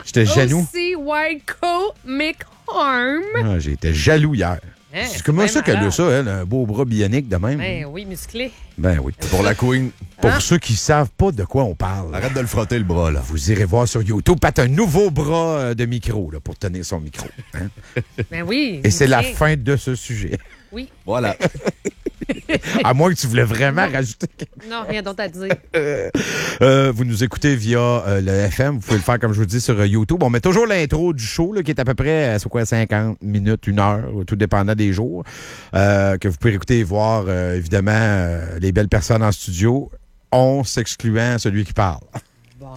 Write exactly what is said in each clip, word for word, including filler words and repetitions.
J'étais jaloux. O C Wyco McHarm. Ah, j'étais jaloux hier. Hein, c'est comment ça qu'elle a malade. ça, elle, un beau bras bionique de même? Ben oui, musclé. Ben oui. Pour la Queen. Pour Hein? ceux qui savent pas de quoi on parle, Arrête de le frotter, le bras, là. vous irez voir sur YouTube. Pat un nouveau bras euh, de micro là, pour tenir son micro. Hein? Ben oui. Et c'est la bien. fin de ce sujet. Oui. Voilà. À moins que tu voulais vraiment rajouter quelque Non, rien d'autre à dire. Euh, vous nous écoutez via euh, le F M. Vous pouvez le faire, comme je vous dis, sur euh, YouTube. On met toujours l'intro du show, là, qui est à peu près, euh, c'est quoi, cinquante minutes, une heure, tout dépendant des jours, euh, que vous pouvez écouter et voir, euh, évidemment, euh, les belles personnes en studio, on s'excluant celui qui parle. Bon.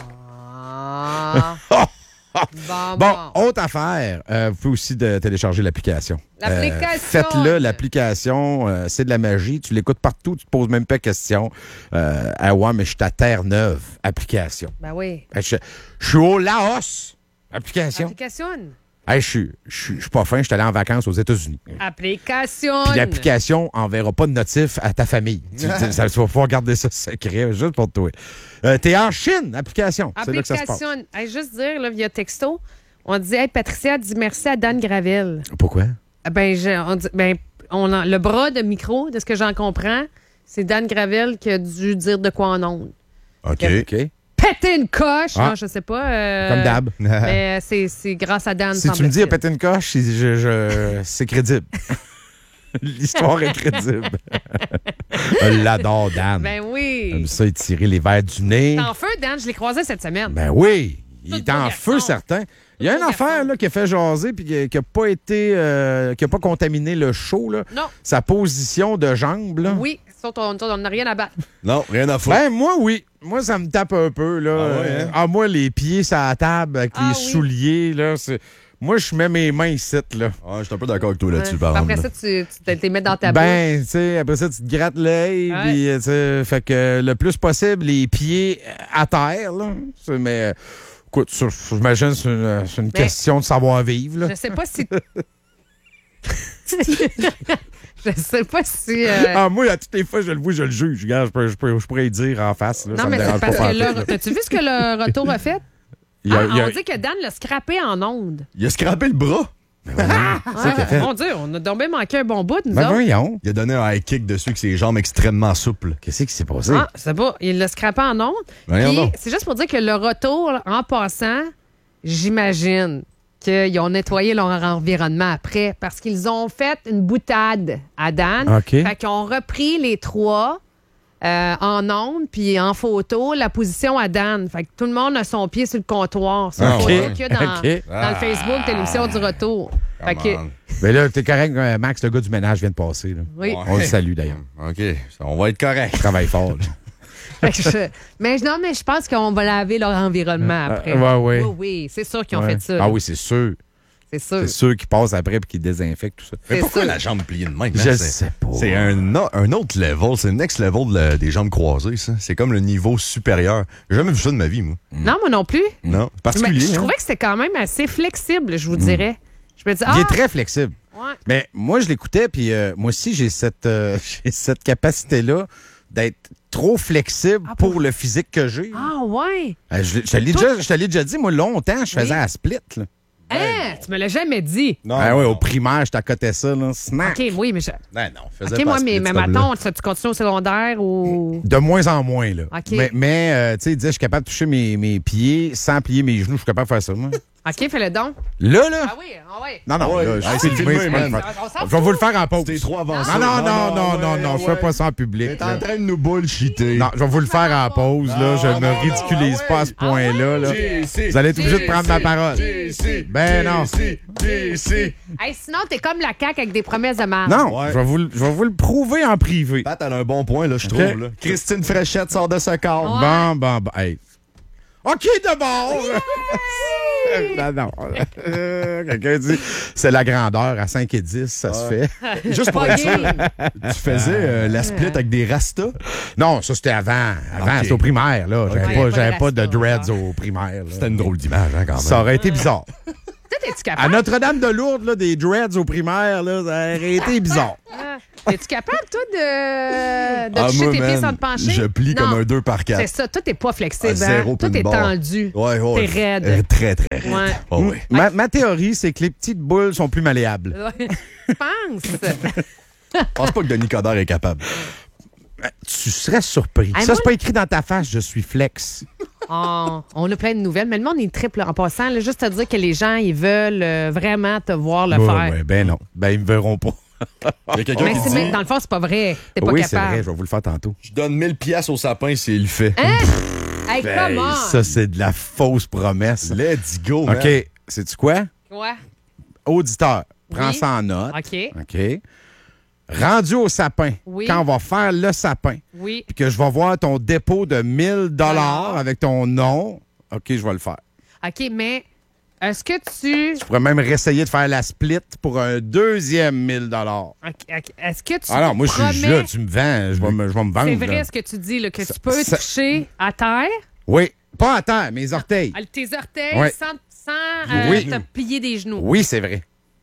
Bon, bon, bon. autre affaire, euh, vous pouvez aussi de télécharger l'application. L'application. Euh, faites-le, l'application, euh, c'est de la magie. Tu l'écoutes partout, tu te poses même pas de questions. Euh, ah ouais, mais je suis à Terre-Neuve, application. Ben oui. Ben, Je, je suis au Laos, application. Application. Hey, je suis- je suis je suis pas fin, je suis allé en vacances aux États-Unis. Application. Puis l'application enverra pas de notif à ta famille. tu, tu- ça, tu vas pouvoir garder ça secret, juste pour toi. Euh, T'es en Chine, application. C'est là que ça se passe. Application. Hey, juste dire, là, via texto, on dit, hey, Patricia dit merci à Dan Gravel. Pourquoi? Ah, Ben, je- on dit, ben, on a- le bras de micro, de ce que j'en comprends, c'est Dan Gravel qui a dû dire de quoi en ondes. OK. OK. Péter une coche! Ah. Non, je sais pas. euh, Comme d'hab. Mais c'est c'est grâce à Dan. Si tu me dis à semble-t-il. péter une coche, c'est- je, je- c'est crédible. L'histoire est crédible. Je l'adore, Dan. Ben oui. Comme ça, il tirait les verres du nez. T'es en feu, Dan, je l'ai croisé cette semaine. Ben oui, il Tout est en beau feu, garçon. certain. Il y a Tout une beau affaire garçon. là, qui a fait jaser puis qui n'a pas été, euh, qui a pas contaminé le show. Là. Non. Sa position de jambe. Là. Oui, ça, on n'a rien à battre. Non, rien à foutre. Ben, moi, oui. Moi, ça me tape un peu. Là. Ah ouais, hein? Ah, moi, les pieds sur la table avec Ah les oui. souliers. Là, c'est... Moi, je mets mes mains ici. Là. Ouais, je suis un peu d'accord avec toi là-dessus, Ouais. par Après exemple. ça, tu, tu te les mets dans ta bouche. Ben, tu sais, après ça, tu te grattes l'œil. Ouais. Puis, tu sais, fait que le plus possible, les pieds à terre. Là. C'est- Mais, euh, écoute, ça, j'imagine que c'est une, c'est une Mais- question de savoir-vivre. Là. Je sais pas si. je sais pas si. euh, Ah, moi, à toutes les fois, je le vois, je le juge. Regarde, je, peux- je, peux- je pourrais y dire en face. Là, non, ça me mais c'est dérange parce pas que pantoute, là. là. T'as-tu vu ce que le retour a fait? Il y a- Ah, il y a- on dit que Dan l'a scrappé en ondes. Il a scrappé le bras. ça qu'il a fait. Mon Dieu, on a tombé manqué un bon bout, nous Ben autres. voyons. Il a donné un high kick dessus avec ses jambes extrêmement souples. Qu'est-ce qui s'est passé? Ah, c'est pas. Il l'a scrappé en ondes. Voyons Puis, donc. c'est juste pour dire que le retour, là, en passant, j'imagine qu'ils ont nettoyé leur environnement après parce qu'ils ont fait une boutade à Dan. OK. Fait qu'ils ont repris les trois euh, en ondes puis en photo la position à Dan. Fait que tout le monde a son pied sur le comptoir. C'est une Ah, photo ouais. qu'il y a dans, OK. dans le Facebook de l'émission du retour. Fait que, Come Mais là, t'es correct, euh, Max, le gars du ménage vient de passer. Là. oui. Ouais. On le salue d'ailleurs. on. OK, on va être correct. Il travaille fort. là. Fait que je- mais non, mais je pense qu'on va laver leur environnement après. ouais, ouais. Oui, oui, c'est sûr qu'ils ont Ouais. fait ça. Ah oui, c'est sûr. C'est sûr. C'est sûr qu'ils passent après et qu'ils désinfectent tout ça. Mais C'est pourquoi ça. la jambe pliée de même? Je hein? sais pas. C'est un, o- un autre level. C'est le next level de la- des jambes croisées, ça. C'est comme le niveau supérieur. J'ai jamais vu ça de ma vie, moi. Non, moi non plus. Non. Mais Particulier. je hein? trouvais que c'était quand même assez flexible, je vous dirais. Je me dis, ah, Il est très flexible. ouais. Mais moi, je l'écoutais, puis euh, moi aussi, j'ai cette, euh, j'ai cette capacité-là d'être trop flexible Ah, pour pour- le physique que j'ai. Ah, ouais. Euh, je je te l'ai Tout- déjà, je te l'ai déjà dit, moi, longtemps, je faisais Oui. à split. Là. Hein, tu me l'as jamais dit. Non. Ah ouais, non. au primaire, je t'accotais ça, là. Snack. OK, oui, mais je... Ben non, faisais OK, pas moi, ce mais, petit mais homme-là. maintenant, tu, tu continues au secondaire ou... De moins en moins, là. OK. Mais, mais euh, tu sais, il disait, je suis capable de toucher mes, mes pieds sans plier mes genoux. Je suis capable de faire ça, moi. OK, fais-le donc. Là, là. Ah oui, ah oui. Non, non, Ah ouais. là, Ah, je c'est suis filmé, filmé, c'est pas man. le fun. On s'en Je vais vous le faire en pause. T'es trop avancé. Non, non, non, non, non, ouais, non, je ouais. fais pas ça en public. T'es en là. train de nous bullshiter. Non, je vais vous le faire en pause, là. Je Ah, ne non, non, ridiculise ah pas à ouais. ce point-là, là. J C, Vous allez être obligé de prendre ma parole. J C, Ben non. J C, J C. Hey, sinon, t'es comme la C A Q avec des promesses de marge. Non, Ouais. je vais vous, le- je vais vous le prouver en privé. Pat, elle a un bon point, là, je OK. trouve. Là. Christine Fréchette sort de ce corps. Bon, bon, bon. Hey. OK, d'abord! non, non. Euh, Quelqu'un dit, c'est la grandeur. À cinq et dix, ça se fait. Juste pour Pas être sûr, game. tu faisais euh, la split avec des rastas? Non, ça, c'était avant. Avant, OK. c'était au primaire, là. J'avais Ouais, pas, pas j'avais de pas de rasta, dreads là. au primaire. là. C'était une drôle d'image, hein, quand même. Ça aurait été bizarre. Toi, t'es-tu À capable? Notre-Dame-de-Lourdes, là, des dreads au primaire, là, ça aurait été bizarre. Ah, Es-tu capable, toi, de, de Ah, toucher moi, tes pieds man, sans te pencher? je plie Non. comme un deux par quatre. C'est ça. Toi, t'es pas flexible. Ah, zéro hein? Toi, t'es pinball. tendu. Ouais, ouais. T'es raide. Euh, très, très raide. Ouais. Oh, oui. Ma, ma théorie, c'est que les petites boules sont plus malléables. Ouais. Je pense. Je pense pas que Denis Coderre est capable. Tu serais surpris. Hey, ça, moi, c'est pas écrit dans ta face, je suis flex. Oh, on a plein de nouvelles, mais le monde est triple en passant. Là, juste à dire que les gens, ils veulent euh, vraiment te voir le Ouais, faire. ouais, ben non. Ben, ils me verront pas. Il y a quelqu'un Mais qui c'est- dit mais dans le fond, c'est pas vrai. T'es pas oui, c'est capable. vrai, je vais vous le faire tantôt. je donne mille piastres au sapin s'il le fait. Hein? Hey, Ben, comment? ça, c'est de la fausse promesse. Let's go, man. OK, sais-tu quoi? Quoi? Auditeur, prends Oui. ça en note. OK. OK. Rendu au sapin, Oui. quand on va faire le sapin, Oui. puis que je vais voir ton dépôt de mille dollars Alors? avec ton nom, OK, je vais le faire. OK, mais est-ce que tu. Je pourrais même réessayer de faire la split pour un deuxième mille dollars. OK, OK. Est-ce que tu. Alors, moi, je suis promets- là, tu me vends, je vais me, je vais me vendre. C'est vrai là. ce que tu dis, là, que Ça- tu peux ça- toucher à terre, Oui, pas à terre, mes orteils. à tes orteils, Ouais. sans, sans euh, Oui. te plier des genoux. Oui, c'est vrai.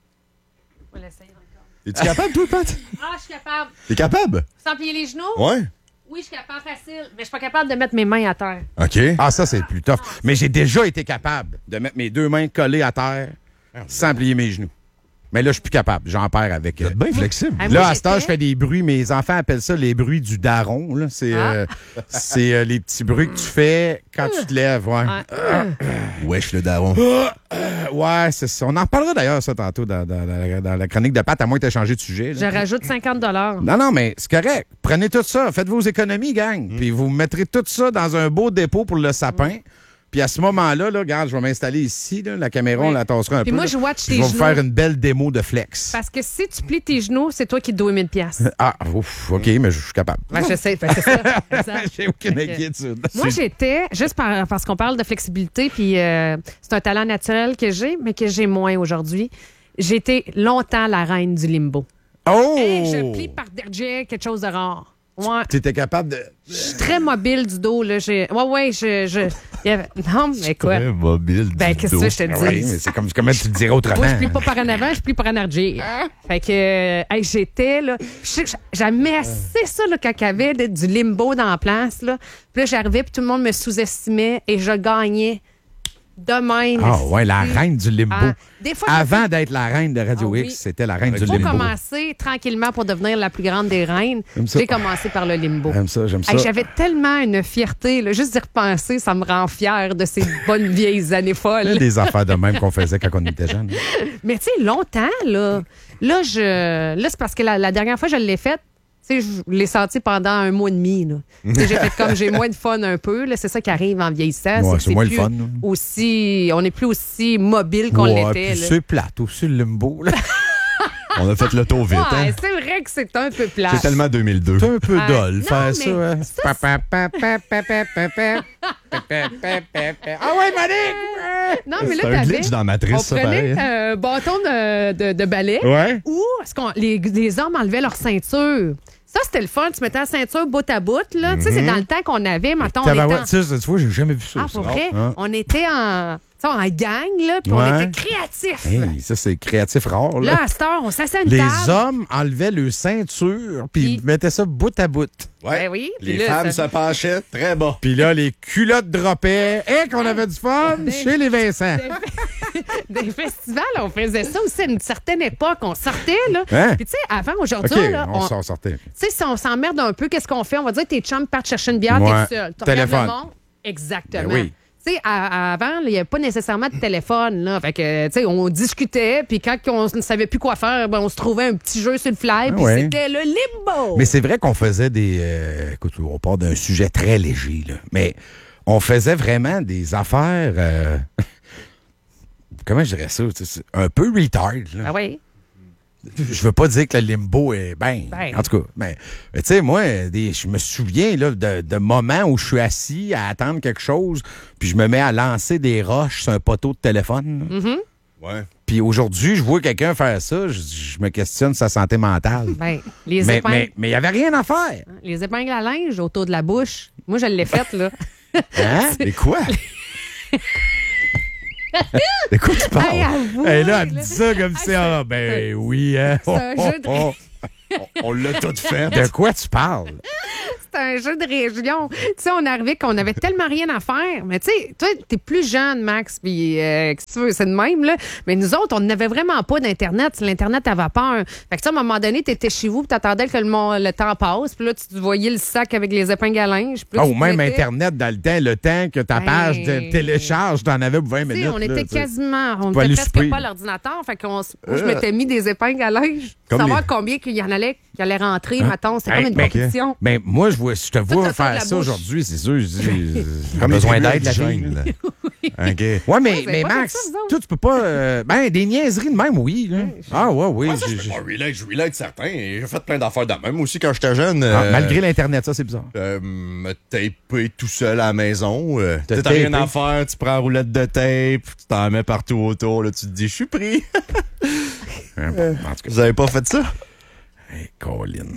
On va l'essayer encore. Es-tu capable, toi, Pat? Ah, je suis capable. T'es capable? Sans plier les genoux? Ouais. Oui, je suis capable facile, mais je suis pas capable de mettre mes mains à terre. OK. Ah, ça, c'est plus tough. Mais j'ai déjà été capable de mettre mes deux mains collées à terre sans plier mes genoux. Mais là, je suis plus capable. J'en perds avec. Vous euh, êtes bien flexible. Ah, moi, Là, à cette heure, j'étais- je fais des bruits. Mes enfants appellent ça les bruits du daron. là. C'est Ah. euh, c'est, euh, les petits bruits que tu fais quand tu te lèves. Ouais, Ouais. Wesh, le daron. Euh, ouais c'est ça. On en reparlera d'ailleurs, ça, tantôt, dans, dans- dans- dans la chronique de Pat, à moins que tu aies changé de sujet. là. Je rajoute cinquante dollars. Non, non, mais c'est correct. Prenez tout ça. Faites vos économies, gang. Mm. Puis vous mettrez tout ça dans un beau dépôt pour le sapin. Puis à ce moment-là, là, regarde, je vais m'installer ici. Là, la caméra, Oui. on la tassera un Puis peu. moi, là. je watch Puis tes je vais vous genoux. faire une belle démo de flex. Parce que si tu plies tes genoux, c'est toi qui te dois mille piastres. Ah, ouf, OK, mais je suis capable. Ouais, je sais, fait que c'est ça. Exact. J'ai aucune Fait que- inquiétude. Moi, j'étais, juste par- parce qu'on parle de flexibilité, puis euh, c'est un talent naturel que j'ai, mais que j'ai moins aujourd'hui. J'ai été longtemps la reine du limbo. Oh! Hey, je plie par derrière quelque chose de rare. Ouais. Tu étais capable de. Je suis très mobile du dos. Là. J'ai- Ouais, ouais, je. je... il y avait- Non, mais quoi? Très mobile. Ben, du qu'est-ce que dos. je te dis? Oui, mais c'est comme comment tu le dirais autrement. Moi, je plie pas par en avant, je plie par en arrière. Fait que, euh, hey, j'étais, là. je- je- J'aimais assez ça, là, quand il y avait de- du limbo dans la place, là. Puis là, j'arrivais, puis tout le monde me sous-estimait et je gagnais de même. Ah, ouais, la esti. reine du limbo. Ah, des fois, Avant d'être la reine de Radio Ah oui. X, c'était la reine Avec du il faut limbo. commencer tranquillement pour devenir la plus grande des reines. J'aime ça. J'ai commencé par le limbo. J'aime ça, j'aime ça. Hey, J'avais tellement une fierté. Là, juste d'y repenser, ça me rend fière de ces bonnes vieilles années Il y a folles. des affaires de même qu'on faisait quand on était jeune. Mais tu sais, longtemps, là, là, je, là c'est parce que la, la dernière fois que je l'ai faite, tu sais, je l'ai senti pendant un mois et demi. là. Tu sais, J'ai fait comme j'ai moins de fun un peu. là. C'est ça qui arrive en vieillissant. Ouais, que c'est moins le plus fun, là. Aussi, on n'est plus aussi mobile qu'on Ouais, l'était. puis là. c'est plate aussi, le limbo. là. On a fait le tour vite, Ouais, hein? c'est vrai que c'est un peu plat. C'est tellement deux mille deux. C'est un peu Ouais. dole, Non, faire mais ça. hein. ça, Pa, pa, pa, pa, pa, pa, pa, pa. Pa, pa, pa, pa, pa. Ah ouais, Monique! Non, mais là, C'est un t'avais- glitch dans la matrice, on ça, prenait pareil. hein? un bâton de, de, de balai Ouais. ou est-ce qu'on les, les hommes enlevaient leur ceinture. Ça, c'était le fun. Tu mettais la ceinture bout à bout. Là. Tu sais, c'est dans le temps qu'on avait. Mettons, on était en... Tabarouette, ça, tu vois, j'ai jamais vu ça. Ah, ça. pour vrai? Hein? On était en, tu sais, en gang, là, puis on Ouais. était créatifs. Hey, ça, c'est créatif rare. Là. Là, à cette heure, on s'assait à une Les table. hommes enlevaient le ceinture puis ils Puis- mettaient ça bout à bout. Ben oui. puis Les là, femmes ça- se penchaient très bas. Puis là, les culottes droppaient. Et qu'on avait du fun Ben- chez les Vincent. Des festivals, on faisait ça aussi à une certaine époque. On sortait, là. Hein? Puis, tu sais, avant, aujourd'hui, OK, là, on on, s'en sortait. tu sais, si on s'emmerde un peu, qu'est-ce qu'on fait? On va dire que tes chums partent chercher une bière, Ouais. t'es seul. Tu regardes Téléphone. le monde. Exactement. Ben oui. Tu sais, à- à- avant, il n'y avait pas nécessairement de téléphone. Là. Fait que, tu sais, on discutait, puis quand on ne savait plus quoi faire, ben, on se trouvait un petit jeu sur le fly, puis ouais. c'était le limbo. Mais c'est vrai qu'on faisait des... euh, écoute, on part d'un sujet très léger, là. Mais on faisait vraiment des affaires... euh, comment je dirais ça? Tu sais, c'est un peu retard, là. Ah oui. Je veux pas dire que le limbo est ben, Ben. en tout cas, mais mais tu sais moi, des- je me souviens là de, de moments où je suis assis à attendre quelque chose, puis je me mets à lancer des roches sur un poteau de téléphone. là. Mm-hmm. Ouais. Puis aujourd'hui, je vois quelqu'un faire ça, je, je me questionne sa santé mentale. Ben, les mais épingles. mais mais il y avait rien à faire. Les épingles à linge autour de la bouche. Moi, je l'ai faite, là. Hein? Et quoi? De quoi tu parles? Hey, avoue, Et là, elle me là. dit ça comme Ah, si ah ben oui hein. c'est un jeu de- Oh, oh, On l'a tout fait. De quoi tu parles? C'est un jeu de région. Tu sais, on arrivait qu'on avait tellement rien à faire. Mais tu sais, toi, t'es plus jeune, Max, puis euh, qu'est-ce que tu veux, c'est de même, là. Mais nous autres, on n'avait vraiment pas d'Internet. L'Internet à vapeur. Fait que tu sais, à un moment donné, t'étais chez vous, puis t'attendais que le, mon- le temps passe. Puis là, tu voyais le sac avec les épingles à linge. Puis là, Ah, tu ou même mettais- Internet dans le temps, le temps que ta Ben, page de télécharge, t'en avais pour vingt Tu sais, minutes. on là, était tu sais. quasiment, on peux aller était presque souper. pas à l'ordinateur. Fait qu'on s- moi, je Euh. m'étais mis des épingles à linge. Comme Savoir les- combien qu'il y en allait, qui allait rentrer, mettons. C'était Hey, comme une mais- compétition. Ben, moi, je, vois, je te Tout vois le temps de faire la ça bouche. aujourd'hui, c'est sûr. Je dis, j'ai Comme besoin les d'aide, la tribus fille. de là. jungle. OK. Ouais, mais, Ouais, mais vous avez pas Max, fait ça, vous autres? toi, tu peux pas. euh, ben, des niaiseries de même, oui. Là. Ah, ouais, oui. Moi, ça, j'ai- je j'ai- suis pas relate, je relate certain. Et J'ai fait plein d'affaires de même aussi quand j'étais jeune. Ah, euh, malgré l'Internet, ça, c'est bizarre. euh, me taper tout seul à la maison. Euh, Te T'as rien taper. à faire, tu prends la roulette de tape, tu t'en mets partout autour, là, tu te dis, je suis pris. Hein, bon, en tout cas, Vous avez pas fait ça? hey, Colin.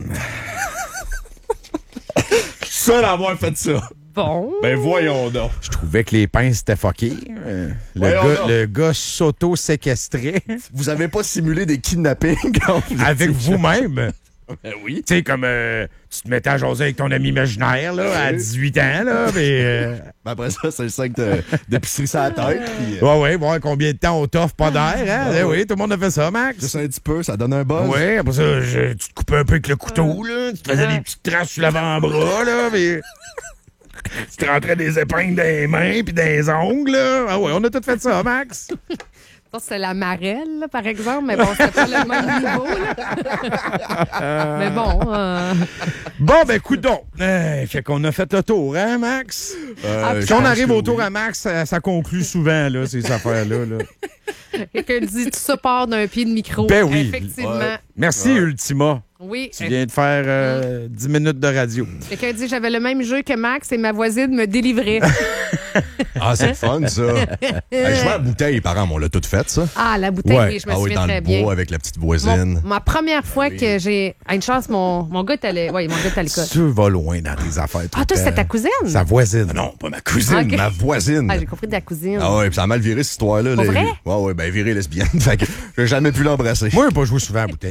Seul à avoir fait ça. Bon. Ben voyons donc. Je trouvais que les pinces étaient fuckés. Euh, le, Voyons gars, donc. le gars s'auto-séquestrait Vous avez pas simulé des kidnappings quand vous avec étiez vous-même. jeune? Ben oui. Tu sais, comme euh, tu te mettais à jaser avec ton ami imaginaire là, à dix-huit ans, là, mais... euh, Ben après ça, c'est le sac de- d'épicerie sur la tête. Puis, euh, ouais, ouais, bon, combien de temps on t'offre pas d'air, hein? Eh oui, tout le monde a fait ça, Max. juste un petit peu, ça donne un buzz. Ouais, après ça, je- tu te coupais un peu avec le couteau, là. Tu te faisais des petites traces sur l'avant-bras, là, mais... tu te rentrais des épingles dans les mains puis dans les ongles, là. Ah ouais, on a tout fait ça, Max. Ça, c'est la marelle, là, par exemple. Mais bon, c'était pas le même niveau, là. Mais bon. euh, Bon, ben, coudonc. Euh, fait qu'on a fait le tour, hein, Max? Euh, Ah, je Quand on pense arrive que au tour oui. à Max, ça, ça conclut souvent, là, ces affaires-là, là. Quelqu'un dit tout ça part d'un pied de micro. Ben oui. Effectivement. Ouais. Merci, Ultima. Oui. Tu viens de faire euh, dix minutes de radio. Quelqu'un dit j'avais le même jeu que Max et ma voisine me délivrait. Ah, c'est le fun, ça. Hey, je vois la bouteille, par exemple, on l'a tout fait, ça. Ah, la bouteille, Ouais. oui, je me Ah oui, souviens dans très le bien. bois avec la petite Mon- voisine. ma première fois Oui. que j'ai. À une chance, mon, mon gars est allé. Oui, mon gars est à l'école. Tu vas loin dans tes affaires. tout Ah, le toi, temps. c'est ta cousine? Sa voisine. Ah non, pas ma cousine, Ok. ma voisine. Ah, j'ai compris de ta cousine. Ah ouais, puis ça a mal viré cette histoire-là. Pour là. vrai? Ouais, ouais, ben viré lesbienne. Fait que j'ai jamais pu l'embrasser. Moi, j'ai pas joué souvent à la bouteille.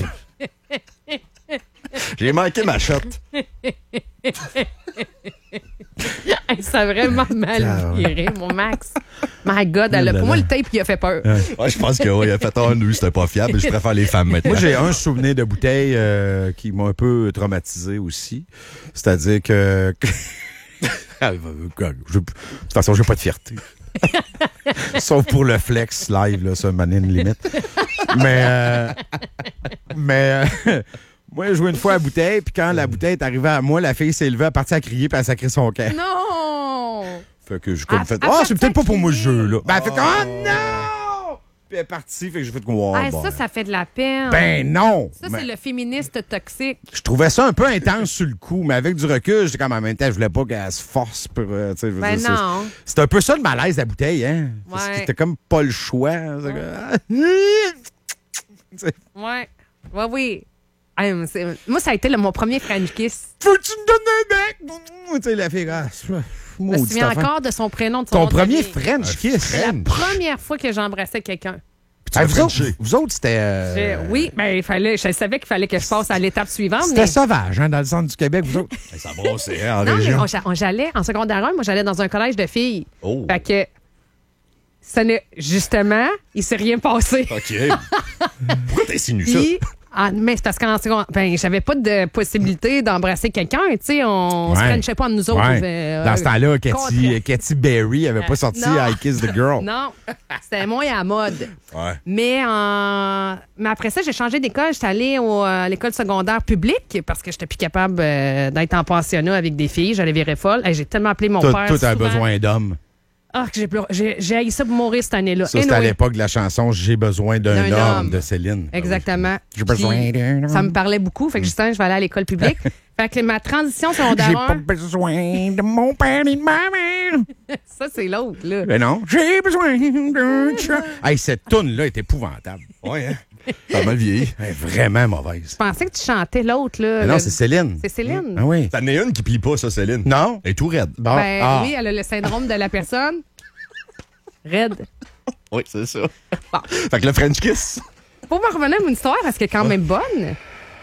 J'ai manqué ma shot. Hey, ça a vraiment mal Ah, ouais. viré, mon Max. My God, elle a- là pour moi, là. le tape, il a fait peur. Ouais, je pense que oui, il a fait un lui, c'était pas fiable, mais je préfère les femmes maintenant. Moi, j'ai un souvenir de bouteille euh, qui m'a un peu traumatisé aussi. C'est-à-dire que... Ah, je- De toute façon, j'ai pas de fierté. Sauf pour le flex live, là, ça, m'en est une limite. Mais... euh, mais... euh, moi, j'ai joué une fois à la bouteille, puis quand la bouteille est arrivée à moi, la fille s'est levée, elle est partie à crier, puis elle a sacré son camp. Non! Fait que j'ai comme Elle- fait... elle Ah, partit c'est peut-être à pas pour moi le crier. jeu, là. Ben, elle fait comme... Oh non! Puis elle est partie, fait que j'ai fait comme... Oh, Ah, bon. ça, ça fait de la peine. Ben non! ça, Mais- c'est le féministe toxique. Je trouvais ça un peu intense sur le coup, mais avec du recul, j'étais comme en même temps, je voulais pas qu'elle se force pour. euh, tu sais, je veux Ben dire, c'est- non. C'est un peu ça le malaise de la bouteille, hein? Parce que Ouais. c'était comme pas le choix. hein, c'est comme- Ouais. Ouais, oui. Ah, mais c'est- moi, ça a été le- mon premier French kiss. Faut-tu me donner un bec? Tu sais, la fille, ah, Je me maudite souviens affaire. encore de son prénom, de son Ton nom de premier famille. French kiss. C'est la première fois que j'embrassais quelqu'un. Ah, vous, autres, Frenché. vous autres, c'était. euh, J'ai- Oui, mais il fallait, je savais qu'il fallait que je passe à l'étape suivante. C'était Mais... sauvage, hein, dans le centre du Québec, vous autres. Ça brossait hein, en Non, mais région. on, j'a- on- j'allais en secondaire un, moi j'allais dans un collège de filles. Oh. Fait que ça n'est justement, il s'est rien passé. OK. Pourquoi t'insinues ça? Puis, ah, mais c'est parce qu'en secondaire, ben, j'avais pas de possibilité d'embrasser quelqu'un, tu sais, on se Ouais. frenchait pas entre nous autres. Ouais. euh, Dans ce temps-là, Katy, contraire. Katy Berry avait pas sorti Non. I Kiss the Girl. Non, c'était moins à la mode. Ouais. Mais, en- mais après ça, j'ai changé d'école. J'étais allée au, euh, à l'école secondaire publique parce que j'étais plus capable euh, d'être en pensionnat avec des filles. J'allais virer folle. Hey, j'ai tellement appelé mon Tout, père. tout a souvent. besoin d'hommes. Ah, que j'ai pleuré. J'ai, j'ai haï ça pour mourir cette année-là. Ça, c'était à Anyway, l'époque de la chanson J'ai besoin d'un D'un homme homme. de Céline. Exactement. J'ai besoin Puis, d'un homme. ça me parlait beaucoup. Fait que justement, je vais aller à l'école publique. Fait que ma transition secondaire J'ai pas un, besoin de mon père ni de ma mère. ça, c'est l'autre, là. Mais non, j'ai besoin d'un chat. Hey, cette toune-là est épouvantable. Ouais, hein? Ça a mal vieilli. Elle est vraiment mauvaise. Je pensais que tu chantais l'autre, là. Mais non, le- c'est Céline. C'est Céline. Ah oui. T'en as une qui plie pas, ça, Céline. Non? Elle est tout raide. Bon. Ben ah. oui, elle a le syndrome de la personne. Raide. Oui, c'est ça. Bon. Fait que le French kiss. Pour me revenir à mon histoire, parce qu'elle est quand même bonne.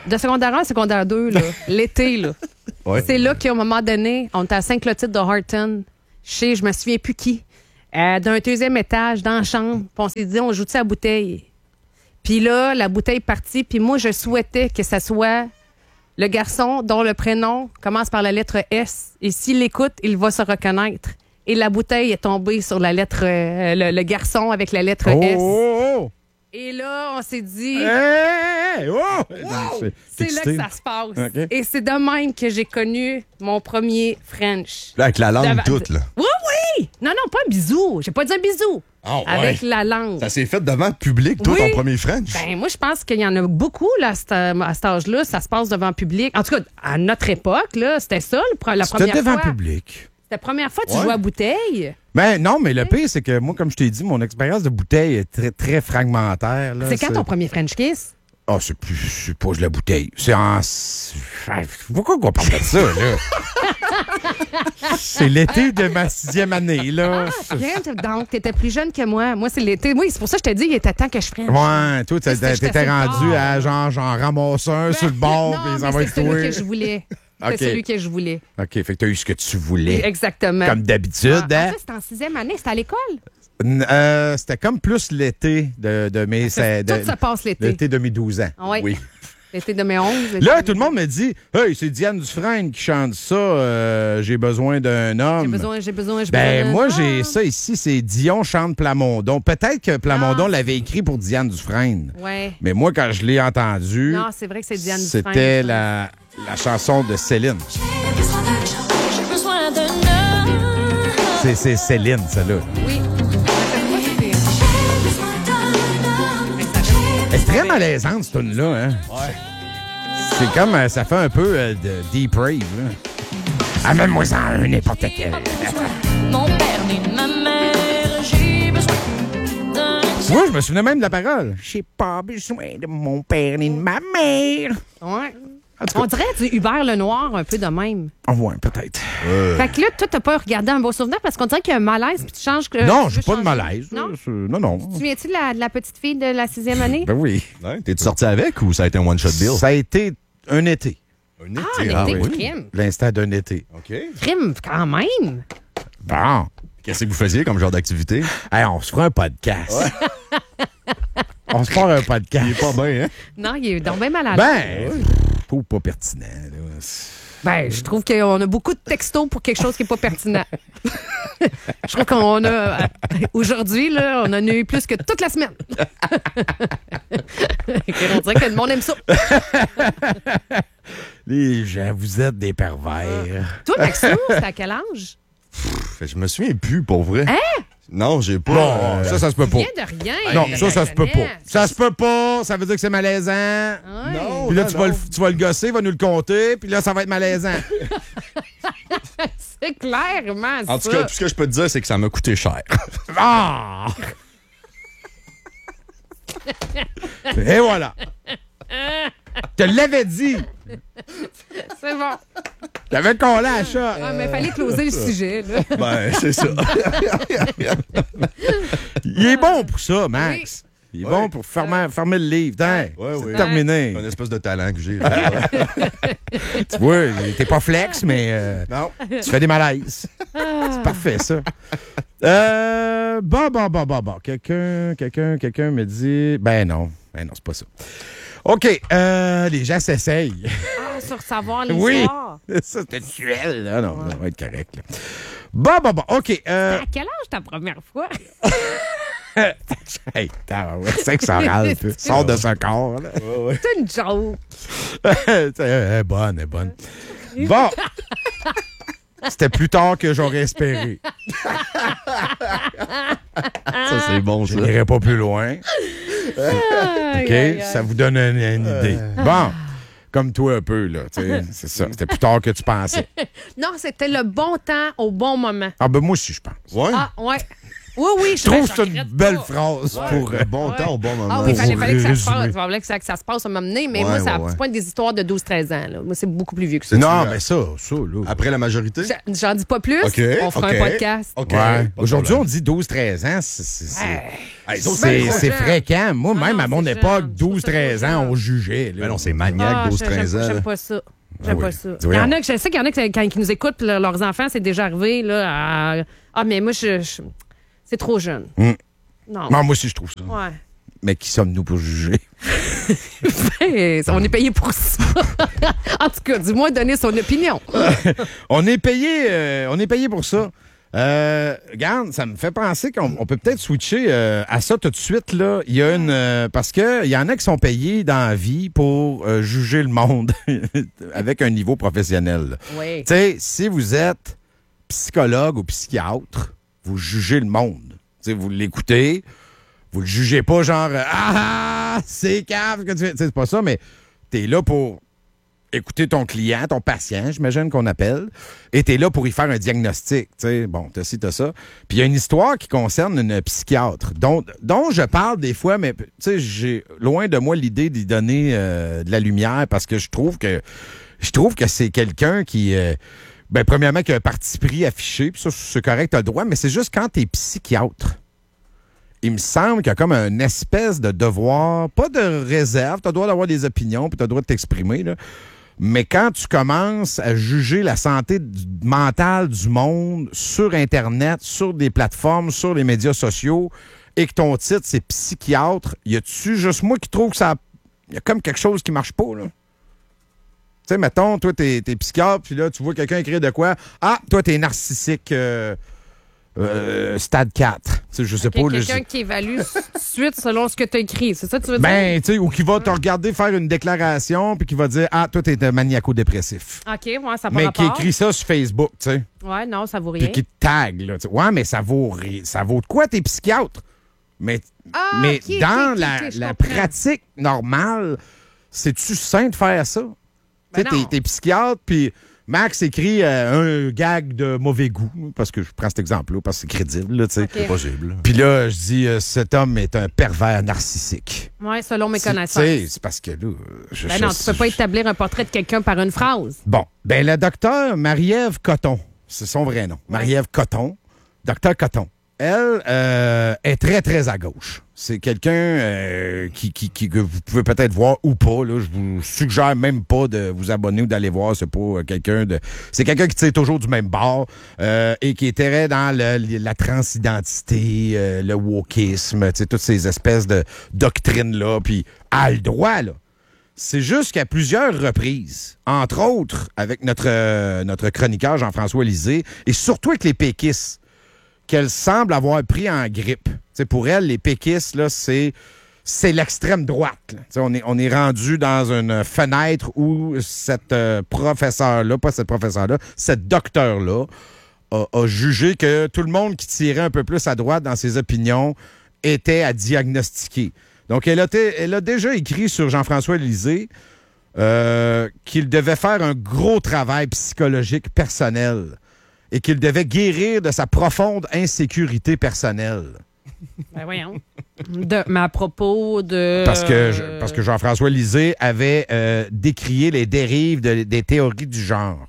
De secondaire un à secondaire deux, là, l'été, là. Ouais. C'est là qu'à un moment donné, on était à Saint-Clotilde de Horton, chez, je me souviens plus qui, euh, d'un deuxième étage, dans la chambre. Puis on s'est dit, on joue-tu à la bouteille? Puis là, la bouteille est partie. Puis moi, je souhaitais que ça soit le garçon dont le prénom commence par la lettre S. Et s'il l'écoute, il va se reconnaître. Et la bouteille est tombée sur la lettre, euh, le, le garçon avec la lettre Oh, S. oh, oh! Et là, on s'est dit... Hey! Oh! Wow! C'est C'est là que ça se passe. OK. Et c'est de même que j'ai connu mon premier French. Là, avec la langue Devant- toute, là. Oui, oui! Non, non, pas un bisou. J'ai pas dit un bisou. Ah, ouais. Avec la langue. Ça s'est fait devant le public, toi, Oui. ton premier French? Ben, moi, je pense qu'il y en a beaucoup là, à cet, à cet âge-là. Ça se passe devant le public. En tout cas, à notre époque, là, c'était ça, le pre- la C'était première devant fois. le public. C'était la première fois que tu Ouais. jouais à bouteille. Ben non, mais le pire, c'est que moi, comme je t'ai dit, mon expérience de bouteille est très, très fragmentaire. là. C'est quand ton premier French kiss? Ah, c'est plus, c'est pas de la bouteille. C'est en. Pourquoi qu'on parle de ça, là? C'est l'été de ma sixième année, là. Bien, t- donc, t'étais plus jeune que moi. Moi, c'est l'été. Oui, c'est pour ça que je te dis, il était temps que je French. Ouais, toi, t'as- C'est- j'étais t'étais sur le rendu bord. à genre, j'en ramasse un sur le bord, Non, puis ça mais va c'est être celui toi. que je voulais. C'est OK. celui que je voulais. OK, fait que t'as eu ce que tu voulais. Exactement. Comme d'habitude, Ah, hein? ça, c'était en sixième année. C'était à l'école. N- euh, C'était comme plus l'été de, de mes. c'est- de- Tout se passe l'été. L'été de mes douze ans. Ah ouais. Oui. L'été de mes onze. l'été Là, de tout le mes- monde me dit Hey, c'est Diane Dufresne qui chante ça. euh, j'ai besoin d'un homme. J'ai besoin, j'ai besoin, j'ai Ben, besoin. moi, d'un j'ai homme. ça ici, c'est Dion chante Plamondon. Peut-être que Plamondon Ah. l'avait écrit pour Diane Dufresne. Ouais. Mais moi, quand je l'ai entendu, Non, c'est vrai que c'est Diane Dufresne. c'était la, la chanson de Céline. J'ai besoin d'un homme. C'est c'est Céline, celle-là. Oui. Elle est très malaisante, cette tune-là. Hein? Ouais. C'est comme, euh, ça fait un peu euh, de Deep Rave. Là. Amène-moi ça un n'importe quel. Mon père ni de ma mère, j'ai besoin d'un. Moi, je me souvenais même de la parole. J'ai pas besoin de mon père ni de ma mère. Ouais. En tout cas, On dirait du Hubert Lenoir un peu de même. on voit peut-être. Fait que là, toi, t'as pas regardé un beau souvenir parce qu'on dirait qu'il y a un malaise puis tu changes. que- non, tu j'ai veux pas de changer. malaise. Non. là. C'est- Non, non. Tu viens-tu de la, de la petite fille de la sixième année? Ben oui. Ouais. T'es-tu sorti avec ou ça a été un one-shot deal? Ça a été un été. Un été. Ah, l'été, oui. crime. L'instant d'un été. OK. Crime, quand même. Bon. Qu'est-ce que vous faisiez comme genre d'activité? Hey, on se fera un podcast. On se fera un podcast. Il est pas bien, hein? Non, il est donc bien malade. Ben, pas, pas pertinent. Là. Ben, je trouve qu'on a beaucoup de textos pour quelque chose qui n'est pas pertinent. Je trouve qu'on a. euh, Aujourd'hui, là, on en a eu plus que toute la semaine. On dirait que le monde aime ça. Les gens, vous êtes des pervers. Toi, Maxou, c'est à quel âge? Fait que je me souviens plus, pour vrai. Hein? Non, j'ai pas. Non, euh, ça, ça se peut pas. Rien de rien. Non, de ça, ça la se peut pas. jeunesse. Ça se peut pas. Ça veut dire que c'est malaisant. Ouais. Non. Puis là, non, tu vas, le, non. tu vas le gosser, il va nous le compter, puis là, ça va être malaisant. C'est clairement En tout ça. cas, tout ce que je peux te dire, c'est que ça m'a coûté cher. Ah! Et voilà. Je te l'avais dit. C'est bon. T'avais collé à la chat. Ah, mais il fallait closer le sujet. Là. Ben, c'est ça. Il est bon pour ça, Max. Il est Ouais. bon pour fermer, fermer le livre. Tiens, Ouais, c'est ouais. terminé. Un espèce de talent que j'ai. Tu vois, t'es pas flex, mais euh, Non. tu fais des malaises. C'est parfait, ça. Euh, bon, bon, bon, bon, bon. Quelqu'un, quelqu'un, quelqu'un me dit... Ben non. Ben non, c'est pas ça. OK. Euh, les gens s'essayent. Ah, sur savoir Oui. l'histoire. Ça, c'était duel. Ah non, ça va être correct. Là. Bon, bon, bon. OK. Euh, À quel âge ta première fois? hey, t'as- ouais, c'est que ça râle un peu. Sors de ce corps, là. Ouais, ouais. C'est une joke. Elle est bonne, elle est bonne. Bon. C'était plus tard que j'aurais espéré. Ça, c'est bon, Je ça. n'irai pas plus loin. Aïe, OK? aïe, aïe. Ça vous donne une, une idée. Bon. Comme toi un peu, là. tu sais, C'est ça. C'était plus tard que tu pensais. Non, c'était le bon temps au bon moment. Ah, ben moi aussi, je pense. Ouais. Ah, ouais. Oui, oui, Je trouve que c'est une regrette belle pas. phrase Ouais. pour... euh, Le bon Ouais. temps au bon moment. Ah oui, il fallait, Pour fallait que ça se résumer. passe. Fallait que ça, que ça se passe à m'amener, mais Ouais, moi, c'est ouais, un ouais. petit point des histoires de douze treize ans. Là. Moi, c'est beaucoup plus vieux que ça. Non, mais ça, ça, là... Après la majorité? J'en- J'en dis pas plus. OK, On fera OK. un podcast. OK. Ouais. Pas de Aujourd'hui, problème. on dit douze treize ans. C'est c'est- c'est- Hey, c'est- douze, c'est- trop c'est jeune. fréquent. Moi, Ah même non, à mon c'est époque, jeune. Je trouve douze ça treize trop ans, jeune. on jugeait. là. Ben non, c'est maniaque, Ah, douze j'aime- treize ans. J'aime là. pas ça. Ah J'aime oui. pas ça. Dis Il y voyons. en a que je sais qu'il y en a qui, quand ils nous écoutent, le- leurs enfants, c'est déjà arrivé. Là, à- Ah, mais moi, je, je- c'est trop jeune. Mm. Non. Non, moi aussi, je trouve ça. Ouais. Mais qui sommes-nous pour juger? Ben, on est payé pour ça. En tout cas, dis-moi donner son opinion. On est payé, euh, on est payé pour ça. Euh, regarde, ça me fait penser qu'on on peut peut-être switcher euh, à ça tout de suite. Là. Il y a une euh, parce que il y en a qui sont payés dans la vie pour euh, juger le monde avec un niveau professionnel. Oui. Tu sais, si vous êtes psychologue ou psychiatre, vous jugez le monde. Tu sais, vous l'écoutez, vous le jugez pas genre euh, ah, ah c'est cave que tu fais. Tu sais, c'est pas ça, mais t'es là pour écouter ton client, ton patient, j'imagine qu'on appelle, et t'es là pour y faire un diagnostic. Tu sais, bon, t'as ci, t'as ça. Puis il y a une histoire qui concerne une psychiatre, dont, dont je parle des fois, mais tu sais, j'ai loin de moi l'idée d'y donner euh, de la lumière parce que je trouve que je trouve que c'est quelqu'un qui, euh, ben, premièrement, qui a un parti pris affiché, puis ça, c'est correct, t'as le droit, mais c'est juste quand t'es psychiatre. Il me semble qu'il y a comme une espèce de devoir, pas de réserve, t'as le droit d'avoir des opinions, puis t'as le droit de t'exprimer, là. Mais quand tu commences à juger la santé du- mentale du monde sur Internet, sur des plateformes, sur les médias sociaux, et que ton titre, c'est psychiatre, y a-tu juste moi qui trouve que ça... Y a comme quelque chose qui marche pas, là? Tu sais, mettons, toi, t'es, t'es psychiatre, puis là, tu vois quelqu'un écrire de quoi? Ah, toi, t'es narcissique euh, euh, stade quatre. Tu sais, je sais Ok, pas. là, quelqu'un je- qui évalue suite selon ce que tu as écrit. C'est ça que tu veux dire? Ben, tu sais, ou qui va te regarder faire une déclaration, puis qui va dire, ah, toi, t'es un maniaco-dépressif. OK, ouais, ça n'a pas Mais qui rapport. écrit ça sur Facebook, tu sais. Ouais, non, ça vaut Puis rien. qui te tag, là. tu sais. Ouais, mais ça vaut, ri- ça vaut de quoi, t'es psychiatre? Mais, Ah, mais ok, dans ok, la, ok, je la comprends. pratique normale, c'est-tu sain de faire ça? Ben tu sais, non. t'es, t'es psychiatre, puis Max écrit euh, un gag de mauvais goût, parce que je prends cet exemple-là, parce que c'est crédible, là, tu sais. Ok. C'est possible. Puis là, je dis, euh, cet homme est un pervers narcissique. Ouais, selon mes C'est- tu connaissances. sais, c'est parce que là... Je, Ben je- non, tu peux pas établir un portrait de quelqu'un par une phrase. Bon, ben le docteur Marie-Ève Coton, c'est son vrai nom, Marie-Ève Coton, docteur Coton, elle euh, est très, très à gauche. C'est quelqu'un euh, qui, qui, qui- que vous pouvez peut-être voir ou pas. Là. Je vous suggère même pas de vous abonner ou d'aller voir. C'est pas euh, quelqu'un de... C'est quelqu'un qui tire toujours du même bord euh, et qui est très dans le- la transidentité, euh, le wokisme, tu sais, toutes ces espèces de doctrines-là. Puis, à le droit, là. C'est juste qu'à plusieurs reprises, entre autres avec notre, euh, notre chroniqueur Jean-François Lisée, et surtout avec les péquistes, qu'elle semble avoir pris en grippe. T'sais, pour elle, les péquistes, là, c'est, c'est l'extrême droite. là. T'sais, On est, on est rendu dans une fenêtre où cette euh, professeure-là, pas cette professeure-là, cette docteur-là, a, a jugé que tout le monde qui tirait un peu plus à droite dans ses opinions était à diagnostiquer. Donc, elle a, été- elle a déjà écrit sur Jean-François Lisée euh, qu'il devait faire un gros travail psychologique personnel et qu'il devait guérir de sa profonde insécurité personnelle. Ben voyons. De, mais à propos de... Parce que, je- parce que Jean-François Lisée avait euh, décrié les dérives de- des théories du genre.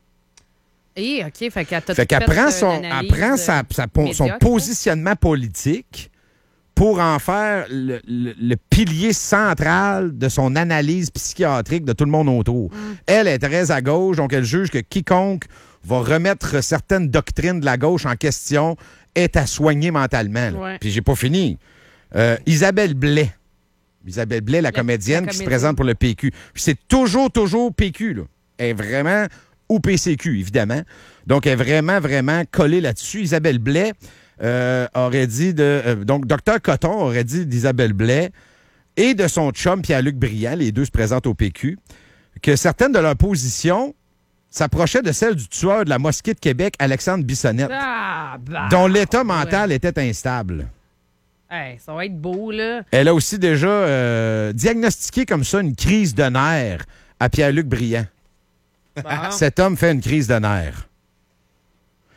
Eh, OK, fait qu'elle t'a Fait qu'elle fait prend, une son, analyse, elle prend sa- sa po- son médiocre. positionnement politique pour en faire le, le- le pilier central de son analyse psychiatrique de tout le monde autour. Mm. Elle est très à gauche, donc elle juge que quiconque va remettre certaines doctrines de la gauche en question est à soigner mentalement. là. Ouais. Puis j'ai pas fini. Euh, Isabelle Blais. Isabelle Blais, la, La- comédienne la qui se comédienne. présente pour le P Q. Puis c'est toujours, toujours P Q. Là. Elle est vraiment... ou P C Q, évidemment. Donc, elle est vraiment, vraiment collée là-dessus. Isabelle Blais euh, aurait dit de... euh, donc, docteur Coton aurait dit d'Isabelle Blais et de son chum Pierre-Luc Briand, les deux se présentent au P Q, que certaines de leurs positions s'approchaient de celles du tueur de la mosquée de Québec, Alexandre Bissonnette, Ah, bah, dont l'état ouais. mental était instable. Hey, ça va être beau, là. Elle a aussi déjà euh, diagnostiqué comme ça une crise de nerfs à Pierre-Luc Briand. Bon. Cet homme fait une crise de nerfs.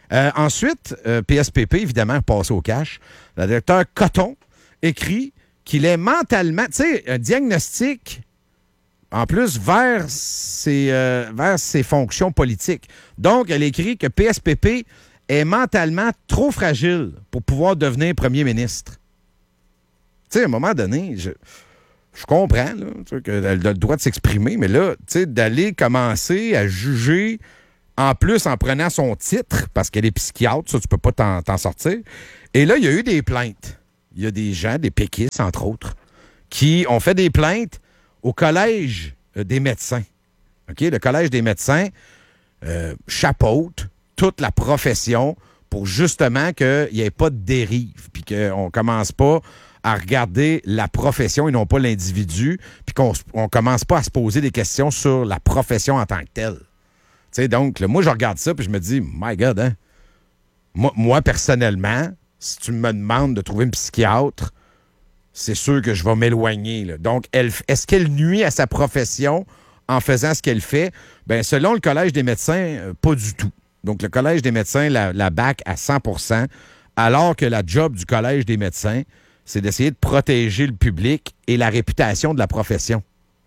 Euh, ensuite, euh, P S P P, évidemment, passé au cash. Le docteur Coton écrit qu'il est mentalement, tu sais, un diagnostic, en plus, vers ses, euh, vers ses fonctions politiques. Donc, elle écrit que P S P P est mentalement trop fragile pour pouvoir devenir premier ministre. Tu sais, à un moment donné, je, je comprends là, qu'elle a le droit de s'exprimer, mais là, tu sais, d'aller commencer à juger, en plus en prenant son titre, parce qu'elle est psychiatre, ça, tu peux pas t'en, t'en sortir. Et là, il y a eu des plaintes. Il y a des gens, des péquistes, entre autres, qui ont fait des plaintes au Collège des médecins. OK? Le Collège des médecins euh, chapeaute toute la profession pour justement qu'il n'y ait pas de dérive, puis qu'on ne commence pas à regarder la profession et non pas l'individu, puis qu'on ne commence pas à se poser des questions sur la profession en tant que telle. Tu sais, donc, là, moi, je regarde ça, puis je me dis, my God, hein? Moi, moi, personnellement, si tu me demandes de trouver une psychiatre, c'est sûr que je vais m'éloigner. Là. Donc, elle, est-ce qu'elle nuit à sa profession en faisant ce qu'elle fait? Bien, selon le Collège des médecins, euh, pas du tout. Donc, le Collège des médecins la, la back à cent pour cent, alors que la job du Collège des médecins, c'est d'essayer de protéger le public et la réputation de la profession.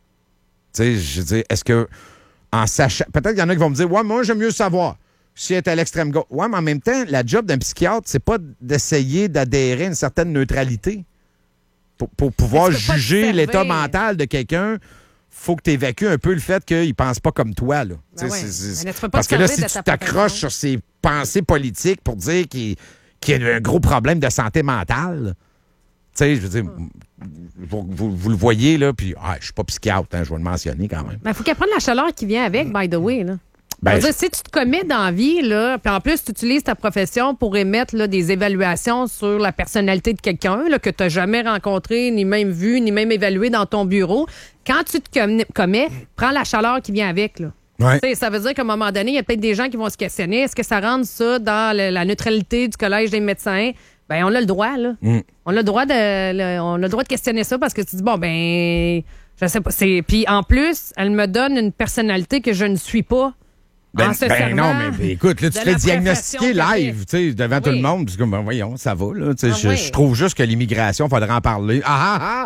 Tu sais, je veux dire, est-ce que, en sachant... Peut-être qu'il y en a qui vont me dire, « Ouais, moi, j'aime mieux savoir si elle est à l'extrême gauche. » Ouais, mais en même temps, la job d'un psychiatre, c'est pas d'essayer d'adhérer à une certaine neutralité. Pour, pour pouvoir juger l'état mental de quelqu'un, faut que tu évacues un peu le fait qu'il pense pas comme toi. Là. Ben ouais. c'est, c'est, Mais là, parce que là, si tu t'accroches sur ses pensées politiques pour dire qu'il, qu'il y a un gros problème de santé mentale, tu sais, je veux dire, hum. vous, vous, vous le voyez, là, puis ah, je suis pas psychiatre, hein, je vais le mentionner quand même. Il ben, faut qu'elle prenne la chaleur qui vient avec, by the way. Là. Ben, dire, si tu te commets dans la vie, là, puis en plus, tu utilises ta profession pour émettre là, des évaluations sur la personnalité de quelqu'un là, que tu n'as jamais rencontré, ni même vu, ni même évalué dans ton bureau, quand tu te commets, commets prends la chaleur qui vient avec. Là. Ouais. Ça veut dire qu'à un moment donné, il y a peut-être des gens qui vont se questionner. Est-ce que ça rentre ça dans le, la neutralité du Collège des médecins? Ben, on a le droit, là. Mm. On a le droit de le, on a le droit de questionner ça parce que tu dis, bon, ben, je sais pas. C'est... Puis en plus, elle me donne une personnalité que je ne suis pas. Ben, ben non, mais ben, écoute, là, tu te fais diagnostiquer live, tu sais, devant oui. tout le monde. Puis, ben, voyons, ça va, là. Ah, je, oui. je trouve juste que l'immigration, il faudrait en parler. Ah, ah,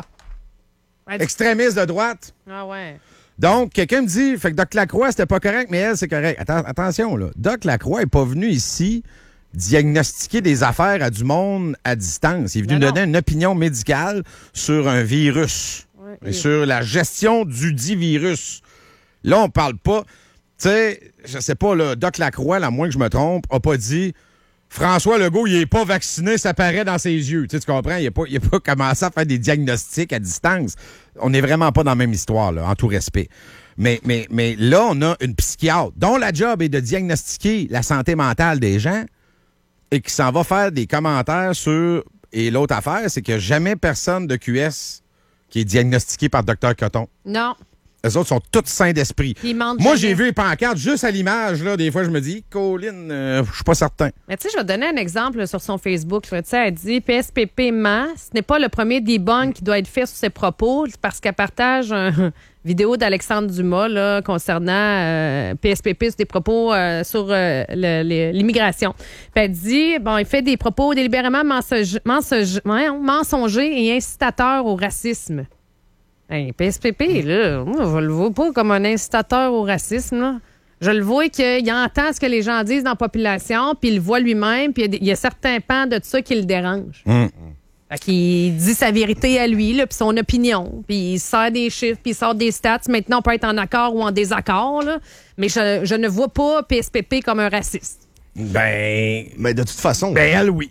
ah! Ouais, extrémiste de droite. Ah, ouais. Donc, quelqu'un me dit, fait que Doc Lacroix, c'était pas correct, mais elle, c'est correct. Atten- attention, là. Doc Lacroix n'est pas venu ici diagnostiquer des affaires à du monde à distance. Il est venu donner une opinion médicale sur un virus ouais, et oui. sur la gestion du dit virus. Là, on parle pas... Tu sais, je sais pas, là, Doc Lacroix, à moins que je me trompe, a pas dit François Legault, il est pas vacciné, ça paraît dans ses yeux. Tu sais, tu comprends? Il a pas, il a pas commencé à faire des diagnostics à distance. On n'est vraiment pas dans la même histoire, là, en tout respect. Mais, mais, mais là, on a une psychiatre dont la job est de diagnostiquer la santé mentale des gens et qui s'en va faire des commentaires sur... Et l'autre affaire, c'est qu'il n'y a jamais personne de Q S qui est diagnostiqué par Docteur Coton. Non. Les autres sont tous sains d'esprit. Moi, jamais. j'ai vu les pancartes juste à l'image. Là, des fois, je me dis, Colin, euh, je suis pas certain. Mais tu sais, je vais te donner un exemple là, sur son Facebook. Tu sais, elle dit P S P P ment. Ce n'est pas le premier debunk qui doit être fait sur ses propos parce qu'elle partage une vidéo d'Alexandre Dumas là, concernant euh, P S P P sur des propos euh, sur euh, le, le, l'immigration. Puis elle dit bon, il fait des propos délibérément mensongers, mensongers, mensongers et incitateurs au racisme. Hey, P S P P, là, moi, je le vois pas comme un incitateur au racisme, là. Je le vois qu'il entend ce que les gens disent dans la population, puis il le voit lui-même, puis il y, y a certains pans de ça qui le dérangent. Mm. Fait qu'il dit sa vérité à lui, là, puis son opinion, puis il sort des chiffres, puis il sort des stats. Maintenant, on peut être en accord ou en désaccord, là, mais je, je ne vois pas P S P P comme un raciste. Ben, mais de toute façon... Ben, elle, oui.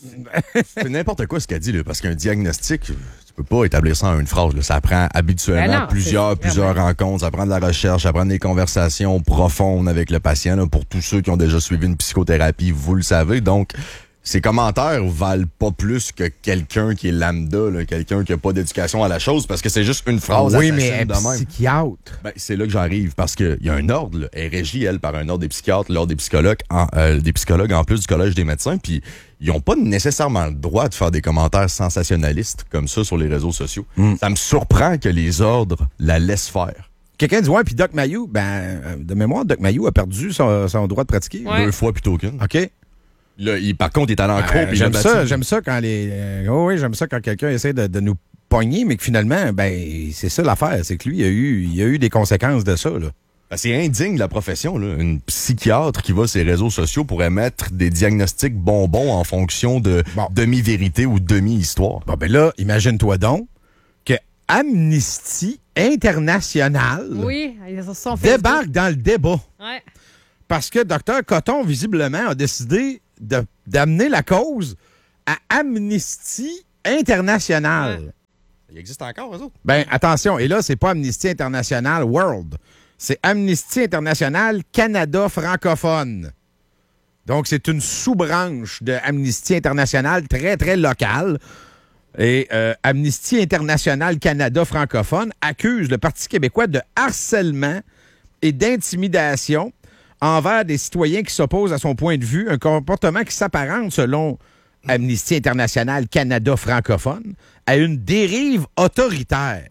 C'est n'importe quoi ce qu'elle dit, là, parce qu'un diagnostic... Tu peux pas établir ça en une phrase. Là. Ça prend habituellement ben non, plusieurs, plusieurs rencontres. Ça prend de la recherche, ça prend des conversations profondes avec le patient. Là, pour tous ceux qui ont déjà suivi une psychothérapie, vous le savez. Donc, ces commentaires valent pas plus que quelqu'un qui est lambda, là, quelqu'un qui a pas d'éducation à la chose, parce que c'est juste une phrase. Oui, mais elle est psychiatre. Ben, c'est là que j'arrive, parce qu'il y a un ordre. Là. Elle est régie, elle, par un ordre des psychiatres, l'ordre des psychologues, en, euh, des psychologues en plus du Collège des médecins. Puis ils n'ont pas nécessairement le droit de faire des commentaires sensationnalistes comme ça sur les réseaux sociaux. Mm. Ça me surprend que les ordres la laissent faire. Quelqu'un dit, ouais, puis Doc Mayou, ben, de mémoire, Doc Mayou a perdu son, son droit de pratiquer. Ouais. Deux fois plutôt qu'une. OK. Là, il, par contre, il est allé en cours. Euh, puis il j'aime a ça, battu. j'aime ça quand les. euh, oh oui, j'aime ça quand quelqu'un essaie de, de nous pogner, mais que finalement, ben, c'est ça l'affaire. C'est que lui, il a eu, il a eu des conséquences de ça, là. Ben, c'est indigne de la profession, là. Une psychiatre qui va sur les réseaux sociaux pour émettre des diagnostics bonbons en fonction de Bon. demi-vérité ou demi-histoire. Bon, ben là, imagine-toi donc que Amnesty International Oui, ils se sont fait. débarque dans le débat. Ouais. Parce que Docteur Coton, visiblement, a décidé de- d'amener la cause à Amnesty International. Ouais. Il existe encore, eux autres? Ben, attention, et là, c'est pas Amnesty International World. C'est Amnesty International Canada francophone. Donc, c'est une sous-branche de Amnesty International très, très locale. Et euh, Amnesty International Canada francophone accuse le Parti québécois de harcèlement et d'intimidation envers des citoyens qui s'opposent à son point de vue, un comportement qui s'apparente, selon Amnesty International Canada francophone, à une dérive autoritaire.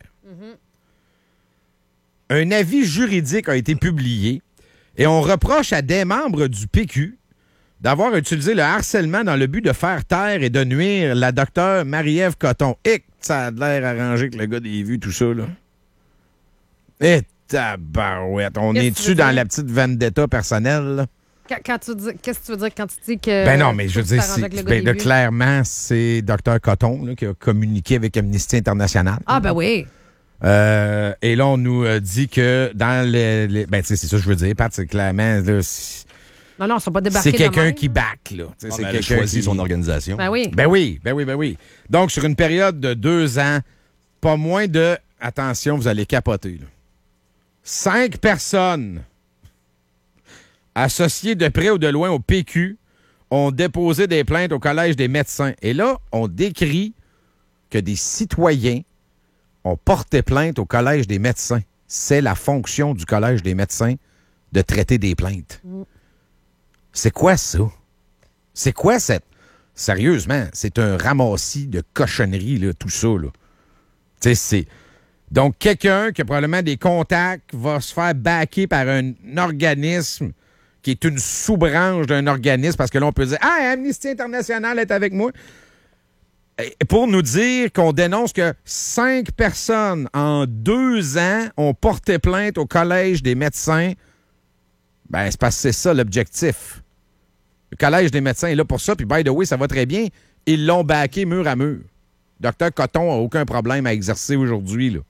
Un avis juridique a été publié et on reproche à des membres du P Q d'avoir utilisé le harcèlement dans le but de faire taire et de nuire la docteure Marie-Ève Coton. Et ça a l'air arrangé que le gars ait vu tout ça, là. Et tabarouette, on Qu'est-ce que tu est-tu veux dans dire? la petite vendetta personnelle, là? Quand, quand tu dis, qu'est-ce que tu veux dire quand tu dis que. Ben non, mais je veux faut que dire, tu t'arranges c'est- avec le gars ben, des là, vues? clairement, c'est docteur Coton là, qui a communiqué avec Amnesty International. Ah, ben oui. Euh, et là, on nous euh, dit que dans les... les- ben, tu sais, c'est ça que je veux dire, Pat, c'est clairement... là, c'est Non, non, ils ne sont pas débarqués. c'est de quelqu'un même, qui là. back, là. Tu sais, Ah, c'est mais elle a quelqu'un choisi qui... son organisation. Ben oui. Ben oui, ben oui, ben oui. Donc, sur une période de deux ans, pas moins de... Attention, vous allez capoter, là. Cinq personnes associées de près ou de loin au P Q ont déposé des plaintes au Collège des médecins. Et là, on décrit que des citoyens ont porté plainte au Collège des médecins. C'est la fonction du Collège des médecins de traiter des plaintes. C'est quoi ça? C'est quoi cette... Sérieusement, c'est un ramassis de cochonneries, là, tout ça, là. Tu sais, c'est... Donc, quelqu'un qui a probablement des contacts va se faire backer par un organisme qui est une sous-branche d'un organisme, parce que là, on peut dire « Ah, Amnesty International est avec moi ». Et pour nous dire qu'on dénonce que cinq personnes en deux ans ont porté plainte au Collège des médecins, ben c'est parce que c'est ça l'objectif. Le Collège des médecins est là pour ça, puis by the way, ça va très bien. Ils l'ont backé mur à mur. Docteur Coton n'a aucun problème à exercer aujourd'hui, là.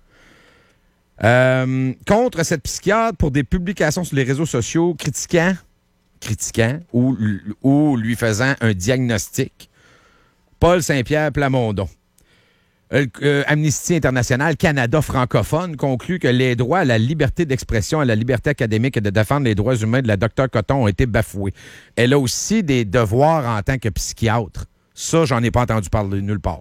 Euh, contre cette psychiatre pour des publications sur les réseaux sociaux critiquant, critiquant ou, ou lui faisant un diagnostic, Paul Saint-Pierre Plamondon. Euh, euh, Amnesty International Canada francophone conclut que les droits à la liberté d'expression, à la liberté académique et de défendre les droits humains de la docteure Coton ont été bafoués. Elle a aussi des devoirs en tant que psychiatre. Ça, j'en ai pas entendu parler nulle part.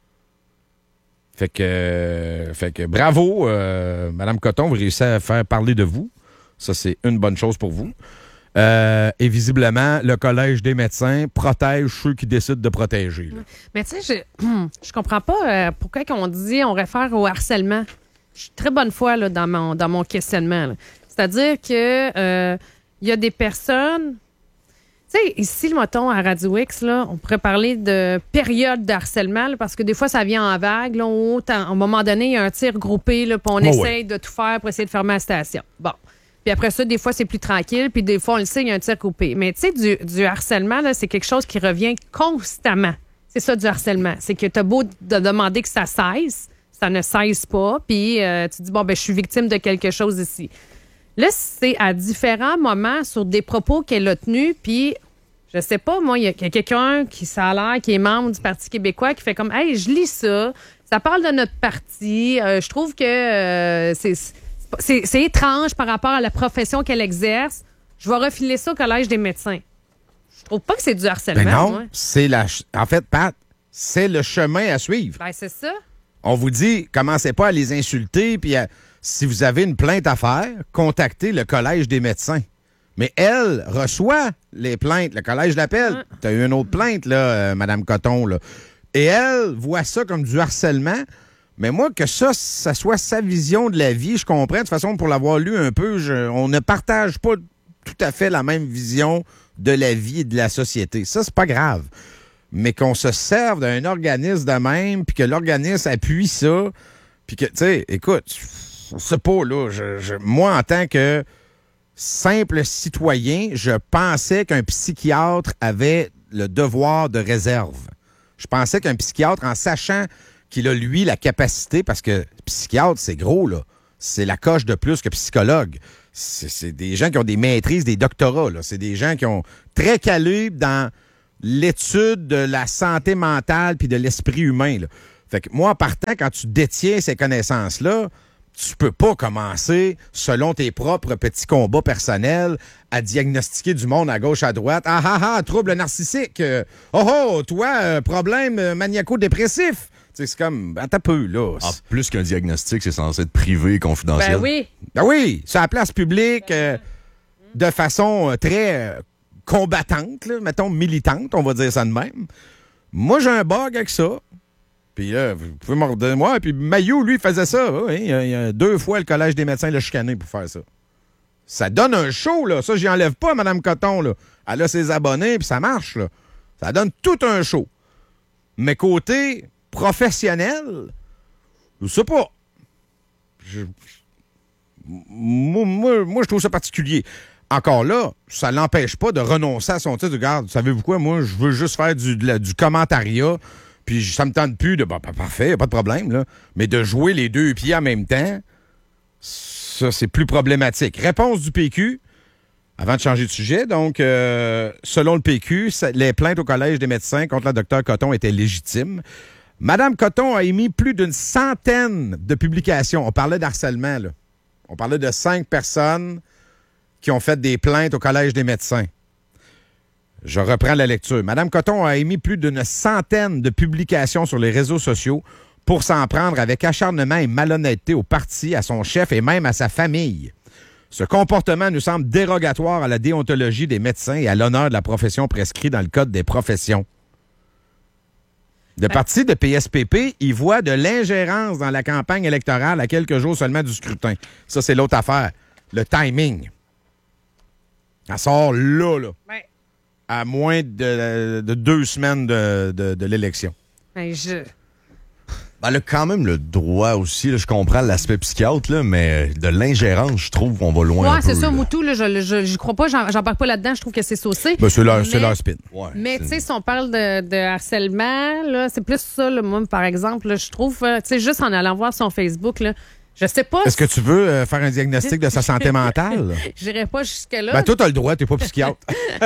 Fait que, euh, fait que bravo, euh, Madame Coton, vous réussissez à faire parler de vous. Ça, c'est une bonne chose pour vous. Euh, et visiblement, le Collège des médecins protège ceux qui décident de protéger, là. Mais tu sais, je, je comprends pas euh, pourquoi on dit, on réfère au harcèlement. Je suis très bonne foi là, dans, mon, dans mon questionnement. là. C'est-à-dire que euh, il y a des personnes. Tu sais, ici, le mettons, à Radio X, là, on pourrait parler de période de harcèlement, là, parce que des fois, ça vient en vague. Là, on- à un moment donné, il y a un tir groupé, là, puis on Oh, essaye oui. de tout faire pour essayer de fermer la station. Bon. Puis après ça, des fois, c'est plus tranquille, puis des fois, on le sait, il y a un tir coupé. Mais tu sais, du, du harcèlement, là, c'est quelque chose qui revient constamment. C'est ça, du harcèlement. C'est que tu as beau de demander que ça cesse, ça ne cesse pas, puis euh, tu dis, bon, ben je suis victime de quelque chose ici. Là, c'est à différents moments sur des propos qu'elle a tenus, puis je sais pas, moi, il y a quelqu'un qui, ça a l'air, qui est membre du Parti québécois, qui fait comme, hey, je lis ça, ça parle de notre parti, euh, je trouve que euh, c'est, c'est, c'est étrange par rapport à la profession qu'elle exerce. Je vais refiler ça au Collège des médecins. Je trouve pas que c'est du harcèlement. Ben non, moi. c'est la... ch- En fait, Pat, c'est le chemin à suivre. Ben, c'est ça. On vous dit, commencez pas à les insulter, puis à- si vous avez une plainte à faire, contactez le Collège des médecins. Mais elle reçoit les plaintes. Le collège l'appelle. Tu as eu une autre plainte, là, euh, Madame Coton, là. Et elle voit ça comme du harcèlement. Mais moi, que ça, ça soit sa vision de la vie, je comprends. De toute façon, pour l'avoir lu un peu, je- on ne partage pas tout à fait la même vision de la vie et de la société. Ça, c'est pas grave. Mais qu'on se serve d'un organisme de même, puis que l'organisme appuie ça, puis que, tu sais, écoute, c'est pas là. Je, je, moi, en tant que simple citoyen, je pensais qu'un psychiatre avait le devoir de réserve. Je pensais qu'un psychiatre, en sachant qu'il a, lui, la capacité, parce que psychiatre, c'est gros, là. C'est la coche de plus que psychologue. C'est, c'est des gens qui ont des maîtrises, des doctorats, là. C'est des gens qui ont très calé dans l'étude de la santé mentale puis de l'esprit humain, là. Fait que moi, en partant, quand tu détiens ces connaissances-là, tu peux pas commencer, selon tes propres petits combats personnels, à diagnostiquer du monde à gauche, à droite. Ah ah ah, trouble narcissique. Euh, oh oh, toi, euh, problème euh, maniaco-dépressif. T'sais, c'est comme, attends un peu, là. En plus qu'un diagnostic, c'est censé être privé et confidentiel. Ben oui. Ben oui, sur la place publique, euh, de façon euh, très euh, combattante, là, mettons militante, on va dire ça de même. Moi, j'ai un bug avec ça. Puis là, vous pouvez me redonner moi. Puis Maillot, lui, faisait ça. Oui, il y a, il y a deux fois le Collège des médecins l'a chicané pour faire ça. Ça donne un show, là. Ça, j'y enlève pas, Mme Coton, là. Elle a ses abonnés, puis ça marche, là. Ça donne tout un show. Mais côté professionnel, je sais pas. Je, moi, moi, moi, je trouve ça particulier. Encore là, ça l'empêche pas de renoncer à son titre de garde. Savez-vous quoi? Moi, je veux juste faire du, de la, du commentariat. Puis ça me tente plus de... Bah, parfait, y a pas de problème, là. Mais de jouer les deux pieds en même temps, ça, c'est plus problématique. Réponse du P Q, avant de changer de sujet. Donc, euh, selon le P Q, ça, les plaintes au Collège des médecins contre la docteur Coton étaient légitimes. Madame Coton a émis plus d'une centaine de publications. On parlait d'harcèlement, là. On parlait de cinq personnes qui ont fait des plaintes au Collège des médecins. Je reprends la lecture. Madame Coton a émis plus d'une centaine de publications sur les réseaux sociaux pour s'en prendre avec acharnement et malhonnêteté au parti, à son chef et même à sa famille. Ce comportement nous semble dérogatoire à la déontologie des médecins et à l'honneur de la profession prescrit dans le Code des professions. Le parti de P S P P, il voit de l'ingérence dans la campagne électorale à quelques jours seulement du scrutin. Ça, c'est l'autre affaire. Le timing. Ça sort là, là. Ouais. À moins de, de deux semaines de, de, de l'élection. Ben, je... Ben, elle a quand même le droit aussi, là, je comprends l'aspect psychiatre, là, mais de l'ingérence, je trouve qu'on va loin ouais, un peu. c'est ça, là. Moutou, là, je je, je crois pas, j'en, j'en parle pas là-dedans, je trouve que c'est saucé. Ben, c'est, leur, mais, c'est leur spin. Ouais, mais c'est- tu sais, si on parle de, de harcèlement, là, c'est plus ça, là, moi, par exemple, là, je trouve, euh, tu sais, juste en allant voir son Facebook, là, je sais pas. Est-ce que tu veux euh, faire un diagnostic de sa santé mentale? J'irai pas jusque-là. Ben, toi, t'as le droit, t'es pas psychiatre.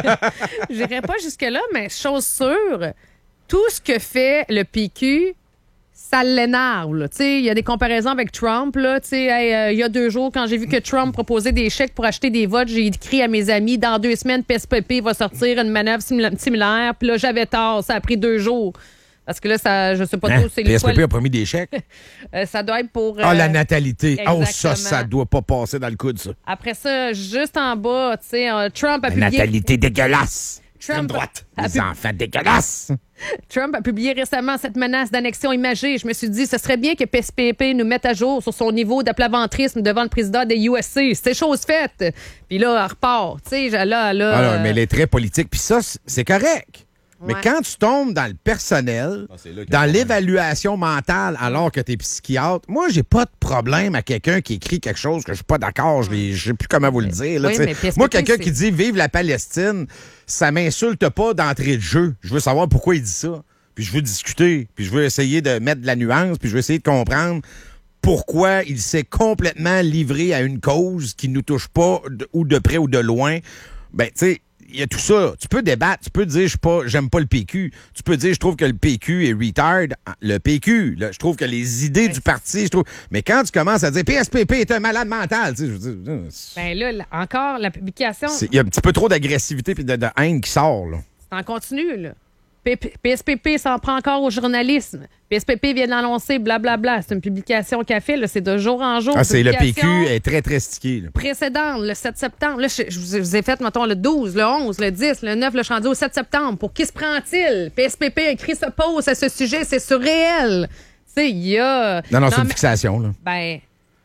J'irai pas jusque-là, mais chose sûre, tout ce que fait le P Q, ça l'énerve. là. Tu sais, il y a des comparaisons avec Trump. Là. Tu sais, hey, euh, il y a deux jours, quand j'ai vu que Trump proposait des chèques pour acheter des votes, j'ai écrit à mes amis, dans deux semaines, P S P P va sortir une manœuvre simila- similaire. Puis là, j'avais tort. Ça a pris deux jours. Parce que là, ça, je sais pas Hein? trop, c'est P les S P P quoi, a promis des chèques. euh, ça doit être pour... Ah, euh, la natalité. Oh, ça, exactement. ça doit pas passer dans le coude, ça. Après ça, juste en bas, tu sais, euh, Trump a La publié... natalité dégueulasse. Trump droite. a Les pu- enfants dégueulasses. Trump a publié récemment cette menace d'annexion imagée. Je me suis dit, ce serait bien que P S P P nous mette à jour sur son niveau d'aplaventrisme devant le président des U S C. C'est chose faite. Puis là, elle repart. Tu sais, là, là... Alors, euh, mais les traits politiques, puis ça, c'est- c'est correct. Mais Ouais. quand tu tombes dans le personnel, Ah, c'est là qu'il y a dans le problème. l'évaluation mentale, alors que tu es psychiatre, moi, j'ai pas de problème à quelqu'un qui écrit quelque chose que je suis pas d'accord. Je ne sais plus comment vous le dire. là, Oui, tu sais. mais P S P P, moi, quelqu'un c'est- qui dit « Vive la Palestine », ça m'insulte pas d'entrée de jeu. Je veux savoir pourquoi il dit ça. Puis je veux discuter. Puis je veux essayer de mettre de la nuance. Puis je veux essayer de comprendre pourquoi il s'est complètement livré à une cause qui nous touche pas, de- ou de près ou de loin. Ben, tu sais, il y a tout ça. Tu peux débattre, tu peux dire je suis pas, j'aime pas le P Q. Tu peux dire je trouve que le P Q est retard. Le P Q, là, je trouve que les idées du parti, je trouve. Mais quand tu commences à dire P S P P est un malade mental, tu sais, je veux dire, c'est- Ben là, là, encore, la publication, c'est- il y a un petit peu trop d'agressivité puis de, de haine qui sort là. c'est en continu, là. P- P- PSPP s'en prend encore au journalisme. P S P P vient d'annoncer blablabla. C'est une publication qu'elle fait, là, c'est de jour en jour. Ah, c'est le P Publication Q est très très stické. là. précédente, le sept septembre. Là, je, je vous ai- je vous ai fait, mettons, le douze, le onze, le dix, le neuf, le je suis rendu au sept septembre. Pour qui se prend-il? P S P P a écrit ce post à ce sujet, c'est surréel. Tu sais, il y a... Non non, c'est une mais- fixation là. Ben,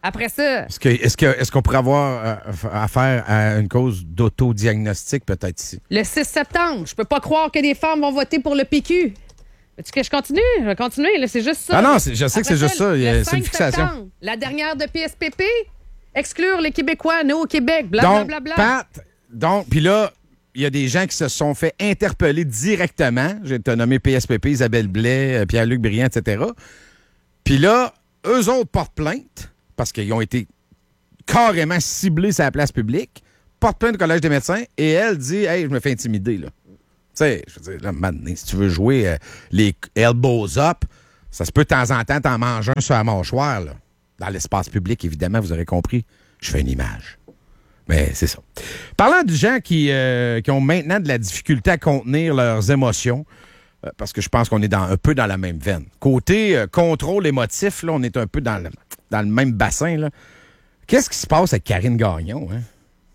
Après ça... Est-ce, que, est-ce, que, est-ce qu'on pourrait avoir euh, affaire à une cause d'autodiagnostic, peut-être ici? Le six septembre, je peux pas croire que des femmes vont voter pour le P Q. Veux-tu que je continue? Je vais continuer, là, c'est juste ça. Ah non, c'est, je sais Après que c'est juste ça. le C'est cinq une fixation. septembre, la dernière de P S P P, exclure les Québécois nés au Québec, Donc, blablabla. Pat, donc, puis là, il y a des gens qui se sont fait interpeller directement. Je vais te nommer P S P P, Isabelle Blais, euh, Pierre-Luc Briand, et cetera. Puis là, eux autres portent plainte parce qu'ils ont été carrément ciblés sur la place publique, portent plainte au Collège des médecins et elle dit « Hey, je me fais intimider, là. » Tu sais, je veux dire, là, maintenant, si tu veux jouer euh, les elbows up, ça se peut de temps en temps t'en manger un sur la mâchoire, là. Dans l'espace public, évidemment, vous aurez compris. Je fais une image. Mais c'est ça. Parlant de gens qui, euh, qui ont maintenant de la difficulté à contenir leurs émotions, euh, parce que je pense qu'on est dans, un peu dans la même veine. Côté euh, contrôle émotif, là, on est un peu dans le, dans le même bassin, là. Qu'est-ce qui se passe avec Karine Gagnon, hein?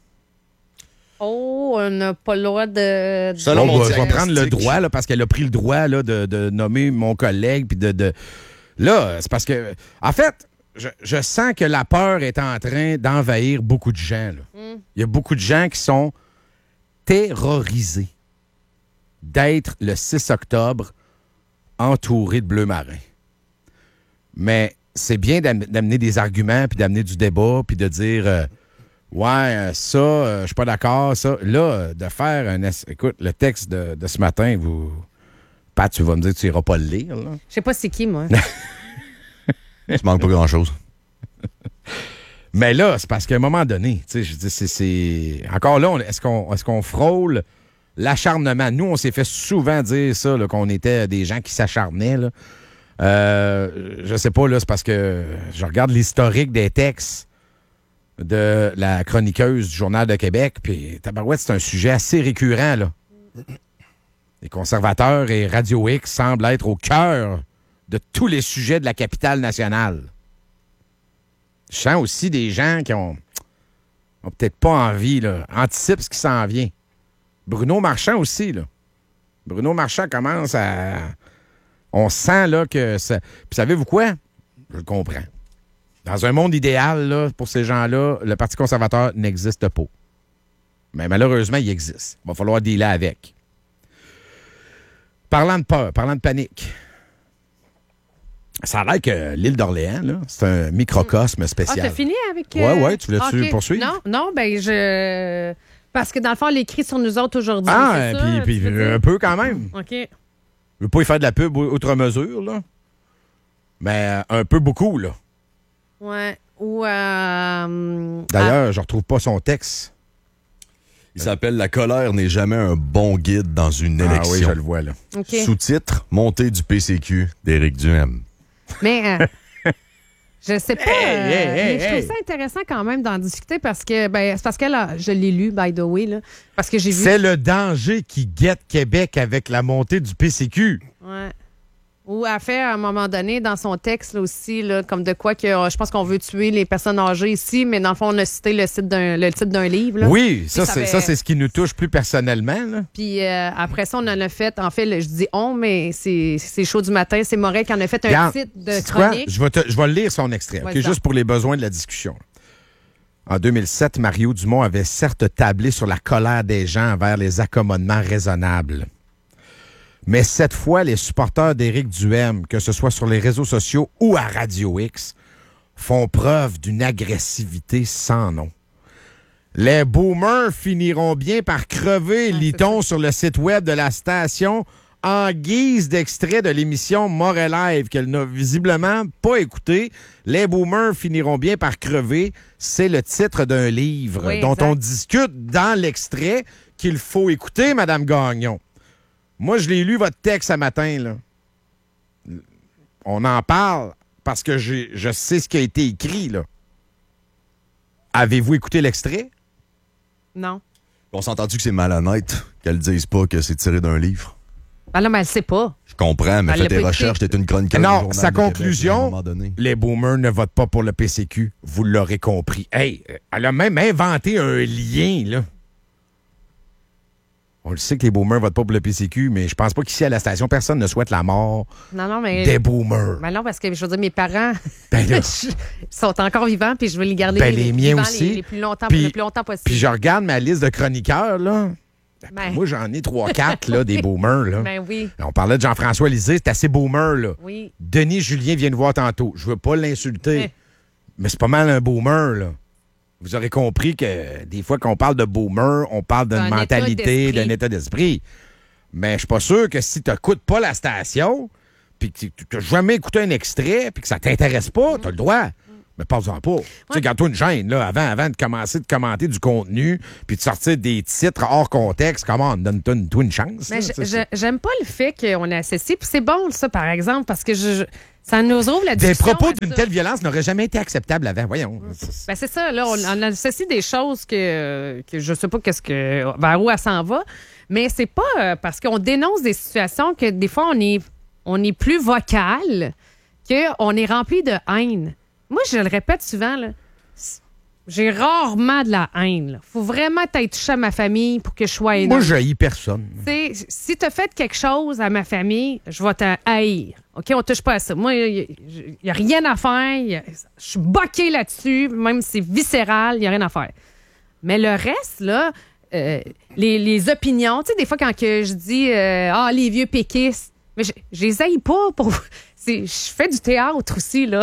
Oh, on n'a pas le droit de... de- Selon Bon, mon bah, je vais prendre le diagnostic. droit, là, parce qu'elle a pris le droit là, de, de nommer mon collègue. Puis de, de... Là, c'est parce que... En fait, je, je sens que la peur est en train d'envahir beaucoup de gens. là. Mm. Il y a beaucoup de gens qui sont terrorisés d'être le six octobre entourés de bleu marin. Mais c'est bien d'am- d'amener des arguments, puis d'amener du débat, puis de dire... euh, Ouais, euh, ça, euh, je suis pas d'accord. Ça, là, euh, de faire un... es- Écoute, le texte de, de ce matin, vous... Pat, tu vas me dire que tu iras pas le lire, là. Je sais pas c'est qui, moi. Tu manques pas grand-chose. Mais là, c'est parce qu'à un moment donné, tu sais, je dis, c'est, c'est... Encore là, on- est-ce qu'on, est-ce qu'on frôle l'acharnement? Nous, on s'est fait souvent dire ça, là, qu'on était des gens qui s'acharnaient, là. Euh, je sais pas, là, c'est parce que je regarde l'historique des textes de la chroniqueuse du Journal de Québec, puis tabarouette, c'est un sujet assez récurrent, là. Les conservateurs et Radio X semblent être au cœur de tous les sujets de la capitale nationale. Je sens aussi des gens qui ont, ont peut-être pas envie, là, anticipent ce qui s'en vient. Bruno Marchand aussi, là. Bruno Marchand commence à... On sent, là, que ça... Puis savez-vous quoi? Je le comprends. Dans un monde idéal, là, pour ces gens-là, le Parti conservateur n'existe pas. Mais malheureusement, il existe. Il va falloir dealer avec. Parlant de peur, parlant de panique, ça a l'air que l'île d'Orléans, là, c'est un microcosme Ah, spécial. t'as fini avec... Ouais, ouais, tu voulais-tu ok. poursuivre? Non, non, ben je... Parce que dans le fond, les cris sur nous autres aujourd'hui, Ah, c'est ça, puis, puis tu veux dire? un peu quand même. OK. Je veux pas y faire de la pub outre mesure, là. Mais euh, un peu beaucoup, là. Ouais. Ou... Euh... D'ailleurs, je retrouve pas son texte. Il s'appelle « La colère n'est jamais un bon guide dans une Ah élection oui, je le vois, là. ah, OK. Sous-titre « Montée du P C Q d'Éric Duhem ». Mais... euh, je sais pas, Hey, euh, hey, hey, mais je trouve hey. ça intéressant quand même d'en discuter parce que, ben, c'est parce que là, je l'ai lu, by the way, là, parce que j'ai vu... C'est le danger qui guette Québec avec la montée du P C Q. Ouais. Ou à faire à un moment donné dans son texte là, aussi, là, comme de quoi que euh, je pense qu'on veut tuer les personnes âgées ici, mais dans le fond, on a cité le, site d'un, le titre d'un livre. Là. Oui, ça, ça c'est, avait- ça, c'est ce qui nous touche plus personnellement, là. Puis euh, après ça, on en a fait, en fait, le- je dis on, mais c'est, c'est chaud du matin, c'est Morel qui en a fait un Regarde, titre de sais-tu quoi? chronique. Je vais, te- je vais le lire son extrait, ok, Vas-y donc. juste pour les besoins de la discussion. En deux mille sept, Mario Dumont avait certes tablé sur la colère des gens envers les accommodements raisonnables. Mais cette fois, les supporters d'Éric Duhem, que ce soit sur les réseaux sociaux ou à Radio X, font preuve d'une agressivité sans nom. Les boomers finiront bien par crever, Ah, lit-on sur le site web de la station, en guise d'extrait de l'émission Morel Live, qu'elle n'a visiblement pas écouté. Les boomers finiront bien par crever. C'est le titre d'un livre Oui, dont exact. on discute dans l'extrait qu'il faut écouter, Madame Gagnon. Moi, je l'ai lu, votre texte, ce matin, là. On en parle parce que j'ai- je sais ce qui a été écrit, là. Avez-vous écouté l'extrait? Non. On s'est entendu que c'est malhonnête qu'elle dise pas que c'est tiré d'un livre. Ben là, mais elle sait pas. Je comprends, mais Elle fais l'a tes pas écouté. recherches, t'es une chroniqueuse du Non, Journal sa de Québec, conclusion, à un moment donné. les boomers ne votent pas pour le P C Q. Vous l'aurez compris. Hey, elle a même inventé un lien, là. On le sait que les boomers votent pas pour le P C Q, mais je pense pas qu'ici, à la station, personne ne souhaite la mort Non, non, mais. des boomers. Ben non, parce que je veux dire, mes parents Ben là. sont encore vivants, puis je veux les garder Ben, les, les miens vivants aussi. Les, les plus longtemps, Puis- le plus longtemps possible. Puis je regarde ma liste de chroniqueurs, là. Ben, Moi, j'en ai trois quatre, là, des boomers, là. ben oui, On parlait de Jean-François Lisée, c'est assez boomer, là. oui. Denis Julien vient de voir tantôt. Je veux pas l'insulter, Eh. mais c'est pas mal un boomer, là. Vous aurez compris que des fois qu'on parle de boomer, on parle d'une D'un état mentalité, d'esprit. d'un état d'esprit. Mais je suis pas sûr que si tu n'écoutes pas la station, puis que tu n'as jamais écouté un extrait, puis que ça t'intéresse pas, tu as le droit. Mais parle-en pas. Tu sais, garde-toi une gêne, là, avant, avant de commencer de commenter du contenu, puis de sortir des titres hors contexte. Comment, donne-toi une, toi une chance. Mais là, je- tu sais, je- j'aime pas le fait qu'on associe. Puis c'est bon, ça, par exemple, parce que je, je- ça nous ouvre la Des discussion. propos à d'une ça. telle violence n'auraient jamais été acceptables avant. Voyons. Ben c'est ça, là, on, on associe des choses que, que je sais pas qu'est-ce que vers où elle s'en va, mais c'est pas euh, parce qu'on dénonce des situations que des fois on est on est plus vocal qu'on est rempli de haine. Moi, je le répète souvent, là, c- j'ai rarement de la haine. Là. Faut vraiment être touché à ma famille pour que je sois haineux. Moi, je haïs personne. Tu sais, si tu as fait quelque chose à ma famille, je vais te haïr. OK? On touche pas à ça. Moi, il n'y a, a rien à faire. Y a- Je suis boquée là-dessus. Même si c'est viscéral, il n'y a rien à faire. Mais le reste, là, euh, les, les opinions, tu sais, des fois, quand que je dis euh, Ah, les vieux péquistes, mais je, je les haïs pas pour. c'est- Je fais du théâtre aussi, là,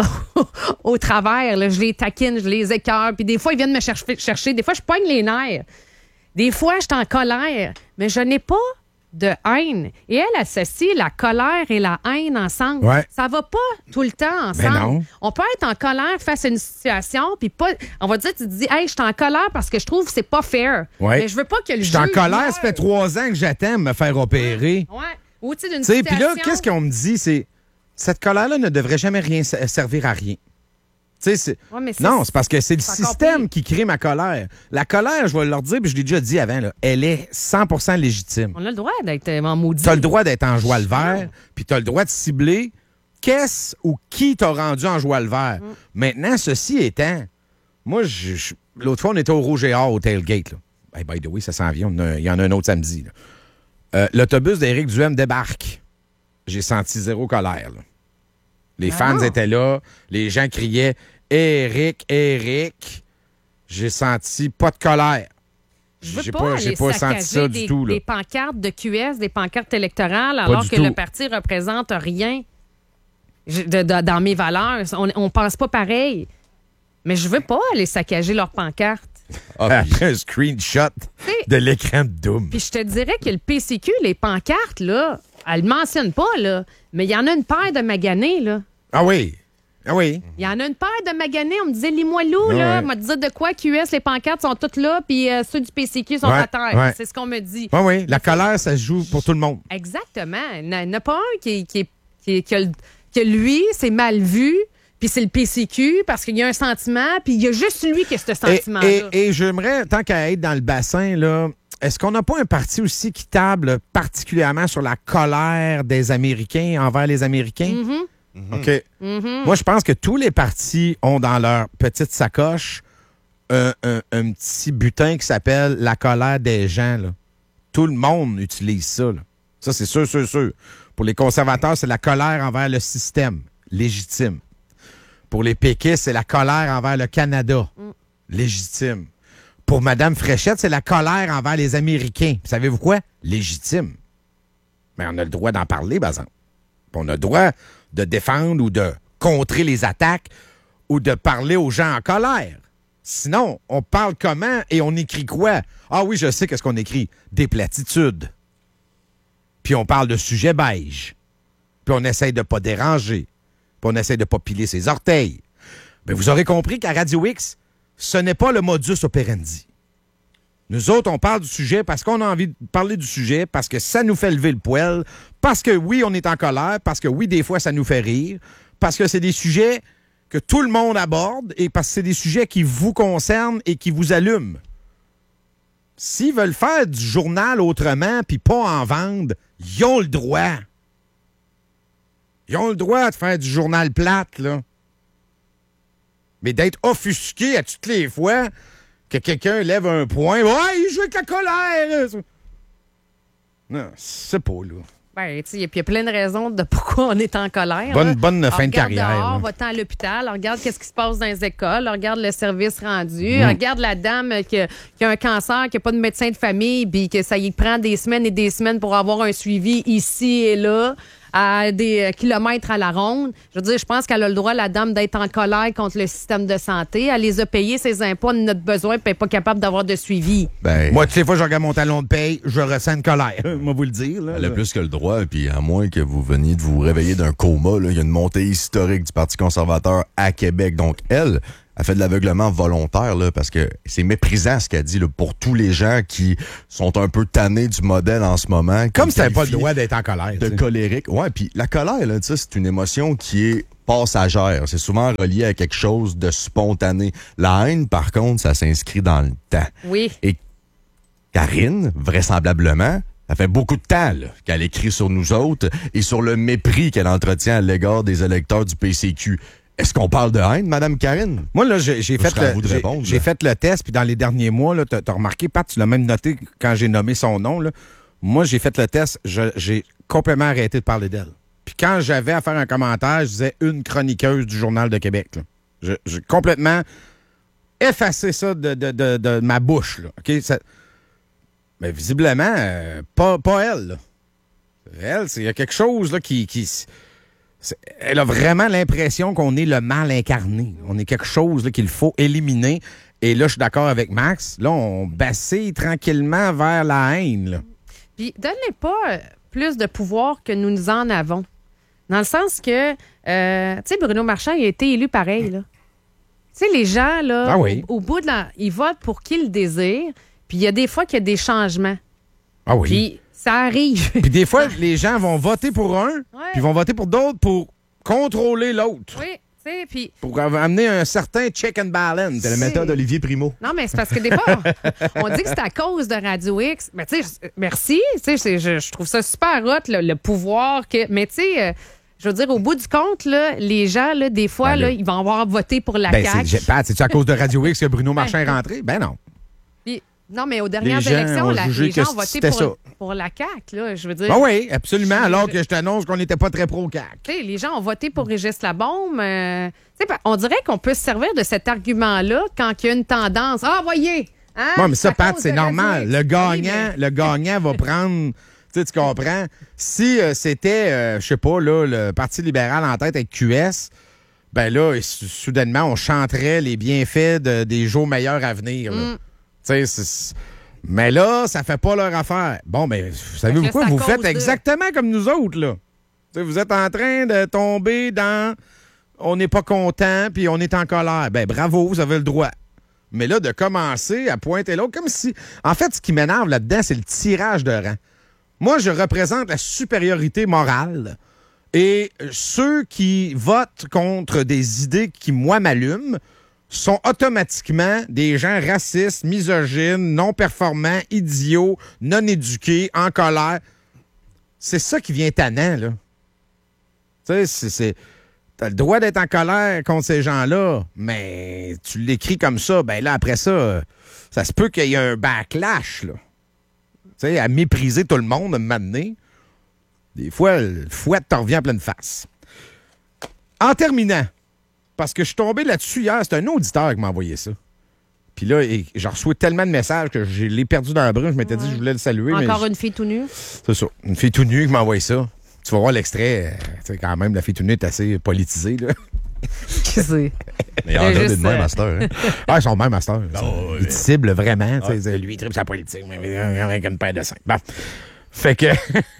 au travers. Là, je les taquine, je les écœure. Puis des fois, ils viennent me chercher. chercher. Des fois, je pogne les nerfs. Des fois, je suis en colère, mais je n'ai pas de haine. Et elle associe la colère et la haine ensemble. Ouais. Ça va pas tout le temps ensemble. Ben non. On peut être en colère face à une situation, puis pas. On va dire, tu te dis, hey, je suis en colère parce que je trouve que c'est pas fair. Ouais. Mais je veux pas que le Je suis en juge colère, meure. ça fait trois ans que j'attends me faire opérer. Ouais. Ou tu sais, d'une Tu sais, puis là, situation- qu'est-ce qu'on me dit? C'est cette colère-là ne devrait jamais rien s- servir à rien. Tu sais, c'est- Ouais, mais c'est- non, c'est parce que c'est le c'est encore système pire. qui crée ma colère. La colère, je vais leur dire, puis je l'ai déjà dit avant, là, elle est cent pour cent légitime. On a le droit d'être euh, en maudit. Tu as le droit d'être en joie le vert, puis tu as le droit de cibler qu'est-ce ou qui t'a rendu en joie le vert. Mm. Maintenant, ceci étant, moi, je- je- l'autre fois, on était au Rouge et Or, au Tailgate. Là. Hey, by the way, ça s'en vient. on a- Il y en a un autre samedi. là. Euh, L'autobus d'Éric Duhem débarque. J'ai senti zéro colère. là. Les Ah fans non. étaient là. Les gens criaient « Éric, Éric ». J'ai senti pas de colère. Je veux J'ai pas, pas, j'ai aller pas saccager senti ça des, du tout. Là. des pancartes de Q S, des pancartes électorales, alors du que tout. le parti représente rien Je- de- de- dans mes valeurs. On, on pense pas pareil. Mais je veux pas aller saccager leurs pancartes. Ah, puis- Après un screenshot de l'écran de Doom. Puis je te dirais que le P C Q, les pancartes, là, elles le mentionnent pas, là. Mais il y en a une paire de maganés, là. Ah oui. Ah oui. Il y en a une paire de maganés. On me disait, lis-moi loup, là. Ouais. On m'a dit de quoi Q S, les pancartes sont toutes là, puis euh, ceux du P C Q sont Ouais, à terre. ouais. C'est ce qu'on me dit. Oui, oui. La colère, ça se joue pour tout le monde. Exactement. Il n'y en a pas un qui, qui, qui, qui a le- que lui, c'est mal vu, puis c'est le P C Q, parce qu'il y a un sentiment, puis il y a juste lui qui a ce Et, sentiment-là. et, et j'aimerais, tant qu'à être dans le bassin, là, est-ce qu'on n'a pas un parti aussi qui table particulièrement sur la colère des Américains envers les Américains? Mm-hmm. OK. Moi, je pense que tous les partis ont dans leur petite sacoche un, un- un petit butin qui s'appelle la colère des gens. là. Tout le monde utilise ça. là. Ça, c'est sûr, sûr, sûr. Pour les conservateurs, c'est la colère envers le système, légitime. Pour les péquistes, c'est la colère envers le Canada, légitime. Pour Mme Fréchette, c'est la colère envers les Américains. Puis savez-vous quoi? Légitime. Mais on a le droit d'en parler, par exemple. Puis on a le droit de défendre ou de contrer les attaques ou de parler aux gens en colère. Sinon, on parle comment et on écrit quoi? Ah oui, je sais qu'est-ce qu'on écrit. Des platitudes. Puis on parle de sujets beige. Puis on essaye de pas déranger. Puis on essaye de pas piler ses orteils. Mais vous aurez compris qu'à Radio X, ce n'est pas le modus operandi. Nous autres, on parle du sujet parce qu'on a envie de parler du sujet, parce que ça nous fait lever le poil, parce que oui, on est en colère, parce que oui, des fois, ça nous fait rire, parce que c'est des sujets que tout le monde aborde et parce que c'est des sujets qui vous concernent et qui vous allument. S'ils veulent faire du journal autrement puis pas en vendre, ils ont le droit. Ils ont le droit de faire du journal plate, là. Mais d'être offusqué à toutes les fois que quelqu'un lève un point. Ouais, il joue avec la colère. Non, c'est pas, là. Ben, tu sais, il y a plein de raisons de pourquoi on est en colère. Bonne, là. bonne On fin de regarde carrière. dehors, là. va-t'en à l'hôpital, on regarde qu'est-ce qui se passe dans les écoles, on regarde le service rendu, on regarde la dame qui a, qui a un cancer, qui n'a pas de médecin de famille, puis que ça y prend des semaines et des semaines pour avoir un suivi ici et là, à des kilomètres à la ronde. Je veux dire, je pense qu'elle a le droit, la dame, d'être en colère contre le système de santé. Elle les a payés, ses impôts, de notre besoin, puis elle n'est pas capable d'avoir de suivi. Ben, Moi, toutes les fois que je regarde mon talon de paye, je ressens une colère. Moi, vous le dire. Là, elle a là. plus que le droit, puis à moins que vous veniez de vous réveiller d'un coma, là, il y a une montée historique du Parti conservateur à Québec. Donc, elle a fait de l'aveuglement volontaire, là, parce que c'est méprisant ce qu'elle dit là, pour tous les gens qui sont un peu tannés du modèle en ce moment. Comme si t'avais pas le qualifient droit d'être en colère. de tu sais. colérique. Ouais, puis la colère, là, tu sais, c'est une émotion qui est passagère. C'est souvent relié à quelque chose de spontané. La haine, par contre, ça s'inscrit dans le temps. Oui. Et Karine, vraisemblablement, ça fait beaucoup de temps là, qu'elle écrit sur nous autres et sur le mépris qu'elle entretient à l'égard des électeurs du P C Q. Est-ce qu'on parle de haine, Madame Karine? Moi, là, j'ai, j'ai, Ce fait serait à le, vous de j'ai, répondre, j'ai là. fait le test, puis dans les derniers mois, là, t'as, t'as remarqué, Pat, tu l'as même noté quand j'ai nommé son nom. Là. Moi, j'ai fait le test, je- j'ai complètement arrêté de parler d'elle. Puis quand j'avais à faire un commentaire, je disais une chroniqueuse du Journal de Québec. Là. Je- J'ai complètement effacé ça de, de, de, de ma bouche. Là. OK? Ça- Mais visiblement, euh, pas, pas elle. Là. Elle, il y a quelque chose là, qui... qui c'est- elle a vraiment l'impression qu'on est le mal incarné. On est quelque chose là, qu'il faut éliminer. Et là, je suis d'accord avec Max. Là, on bassille tranquillement vers la haine. Là. Puis, donne-les pas euh, plus de pouvoir que nous nous en avons. Dans le sens que, euh, tu sais, Bruno Marchand, il a été élu pareil, là. Tu sais, les gens, là, Ah oui. au, au bout de la... Ils votent pour qui ils désirent, puis il y a des fois qu'il y a des changements. Ah oui. Puis, ça arrive. Puis des fois, les gens vont voter pour un, Ouais. puis vont voter pour d'autres pour contrôler l'autre. Oui, tu sais, puis... Pour amener un certain check and balance. C'est la méthode Olivier Primo. Non, mais c'est parce que des fois, on dit que c'est à cause de Radio X. Mais tu sais, merci. Tu sais, c'est- je, je trouve ça super hot, le, le pouvoir que. Mais tu sais, euh, je veux dire, au bout du compte, là, les gens, là, des fois, Ben là. là, ils vont avoir voté pour la Ben, C A c'est, Q. Pat, c'est-tu à cause de Radio X que Bruno Marchand est rentré? Ben non. Puis, non, mais aux dernières Les gens élections, ont la- jugé les gens que ont voté c'était pour, ça. pour la C A Q. Là, je veux dire. Ah oui, absolument. Je- Alors je- que je t'annonce qu'on n'était pas très pro-C A Q. Tu sais, les gens ont voté pour Régis Labaume. euh, tu sais, on dirait qu'on peut se servir de cet argument-là quand il y a une tendance. Ah, voyez! Hein? Oui, mais ça, À Pat, cause c'est de normal. Radio X. Le Oui, gagnant, mais- le gagnant va prendre. Tu sais, tu comprends? Si euh, c'était, euh, je sais pas, là, le Parti libéral en tête avec Q S, ben là, sou- soudainement, on chanterait les bienfaits de- des jours meilleurs à venir. là. Mm. Tu sais, c'est- mais là, ça fait pas leur affaire. Bon, ben, savez-vous Fait que quoi? là, c'est Vous à faites cause de- exactement comme nous autres, là. Tu sais, vous êtes en train de tomber dans on n'est pas content puis on est en colère. Ben, bravo, vous avez le droit. Mais là, de commencer à pointer l'autre, comme si... En fait, ce qui m'énerve là-dedans, c'est le tirage de rang. Moi, je représente la supériorité morale. Et ceux qui votent contre des idées qui, moi, m'allument, sont automatiquement des gens racistes, misogynes, non performants, idiots, non éduqués, en colère. C'est ça qui vient tannant, là. Tu sais, c'est... c'est... T'as le droit d'être en colère contre ces gens-là, mais tu l'écris comme ça, ben là, après ça, ça se peut qu'il y ait un backlash, là. Tu sais, à mépriser tout le monde, à un moment donné. Des fois, le fouet t'en revient en pleine face. En terminant, parce que je suis tombé là-dessus hier, c'est un auditeur qui m'a envoyé ça. Puis là, et- j'en reçois tellement de messages que je l'ai perdu dans le bras. Je m'étais dit que je voulais le saluer. Encore mais une fille tout nue. c'est ça. Une fille tout nue qui m'a envoyé ça. Tu vas voir l'extrait. euh, tu sais, quand même, la fille tout nue est assez politisée, là. Qui c'est? Mais il y en a Juste, des de même, euh, Master. Hein? Ah, ils sont même master. Oh, Ils oui. te ciblent vraiment. tu sais, Lui, il tripe sa politique, mais mais avec une paire de seins. Bon. Fait que.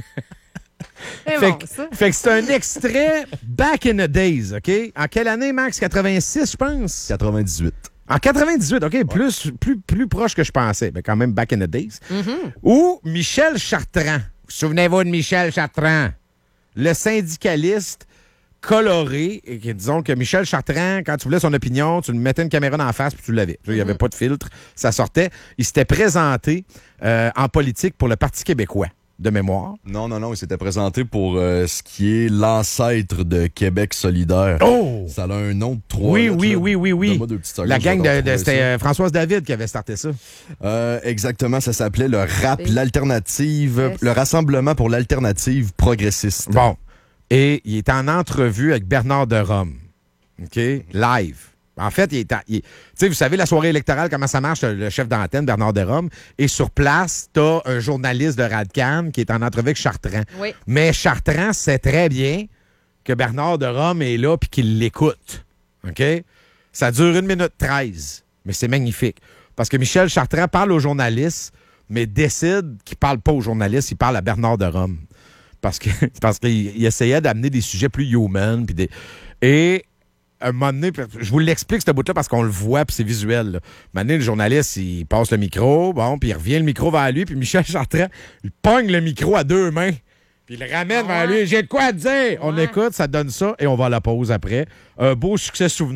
C'est fait, bon, que- ça. fait que c'est un extrait back in the days, OK? En quelle année, Max? quatre-vingt-six, je pense? quatre-vingt-dix-huit. En quatre-vingt-dix-huit, OK? Plus, plus, plus proche que je pensais. Mais quand même back in the days. Où Michel Chartrand, vous vous souvenez-vous de Michel Chartrand? Le syndicaliste coloré, et que, disons que Michel Chartrand, quand tu voulais son opinion, tu lui mettais une caméra dans la face puis tu l'avais. Il n'y avait pas de filtre, ça sortait. Il s'était présenté euh, en politique pour le Parti québécois. de mémoire. Non, non, non, il s'était présenté pour euh, ce qui est l'ancêtre de Québec solidaire. Oh! Ça a un nom de trois Oui, lettres, oui, là. oui, oui, oui. Donne-moi deux petites secondes, La je vais gang t'en de, de retrouver c'était ça. euh, Françoise David qui avait starté ça. Euh, exactement, ça s'appelait le rap, Oui. l'alternative, Yes. le Rassemblement pour l'alternative progressiste. Bon. Et il est en entrevue avec Bernard de Rome. OK? Live. En fait, il est. en- il- Tu sais, vous savez, la soirée électorale, comment ça marche, le chef d'antenne, Bernard de Rome. Et sur place, t'as un journaliste de Radcan qui est en entrevue avec Chartrand. Oui. Mais Chartrand sait très bien que Bernard de Rome est là puis qu'il l'écoute. OK? Ça dure une minute treize. Mais c'est magnifique. Parce que Michel Chartrand parle aux journalistes, mais décide qu'il parle pas aux journalistes, il parle à Bernard de Rome. Parce que parce qu'il il essayait d'amener des sujets plus human. Puis des, et un moment donné, je vous l'explique, ce bout-là, parce qu'on le voit, puis c'est visuel. Là. Un moment donné, le journaliste, il passe le micro, bon, puis il revient le micro vers lui, puis Michel Chartrand, il pogne le micro à deux mains, puis il le ramène Ah vers ouais? lui. J'ai de quoi à te dire! On Ouais. écoute, ça donne ça, et on va à la pause après. Un beau succès souvenir.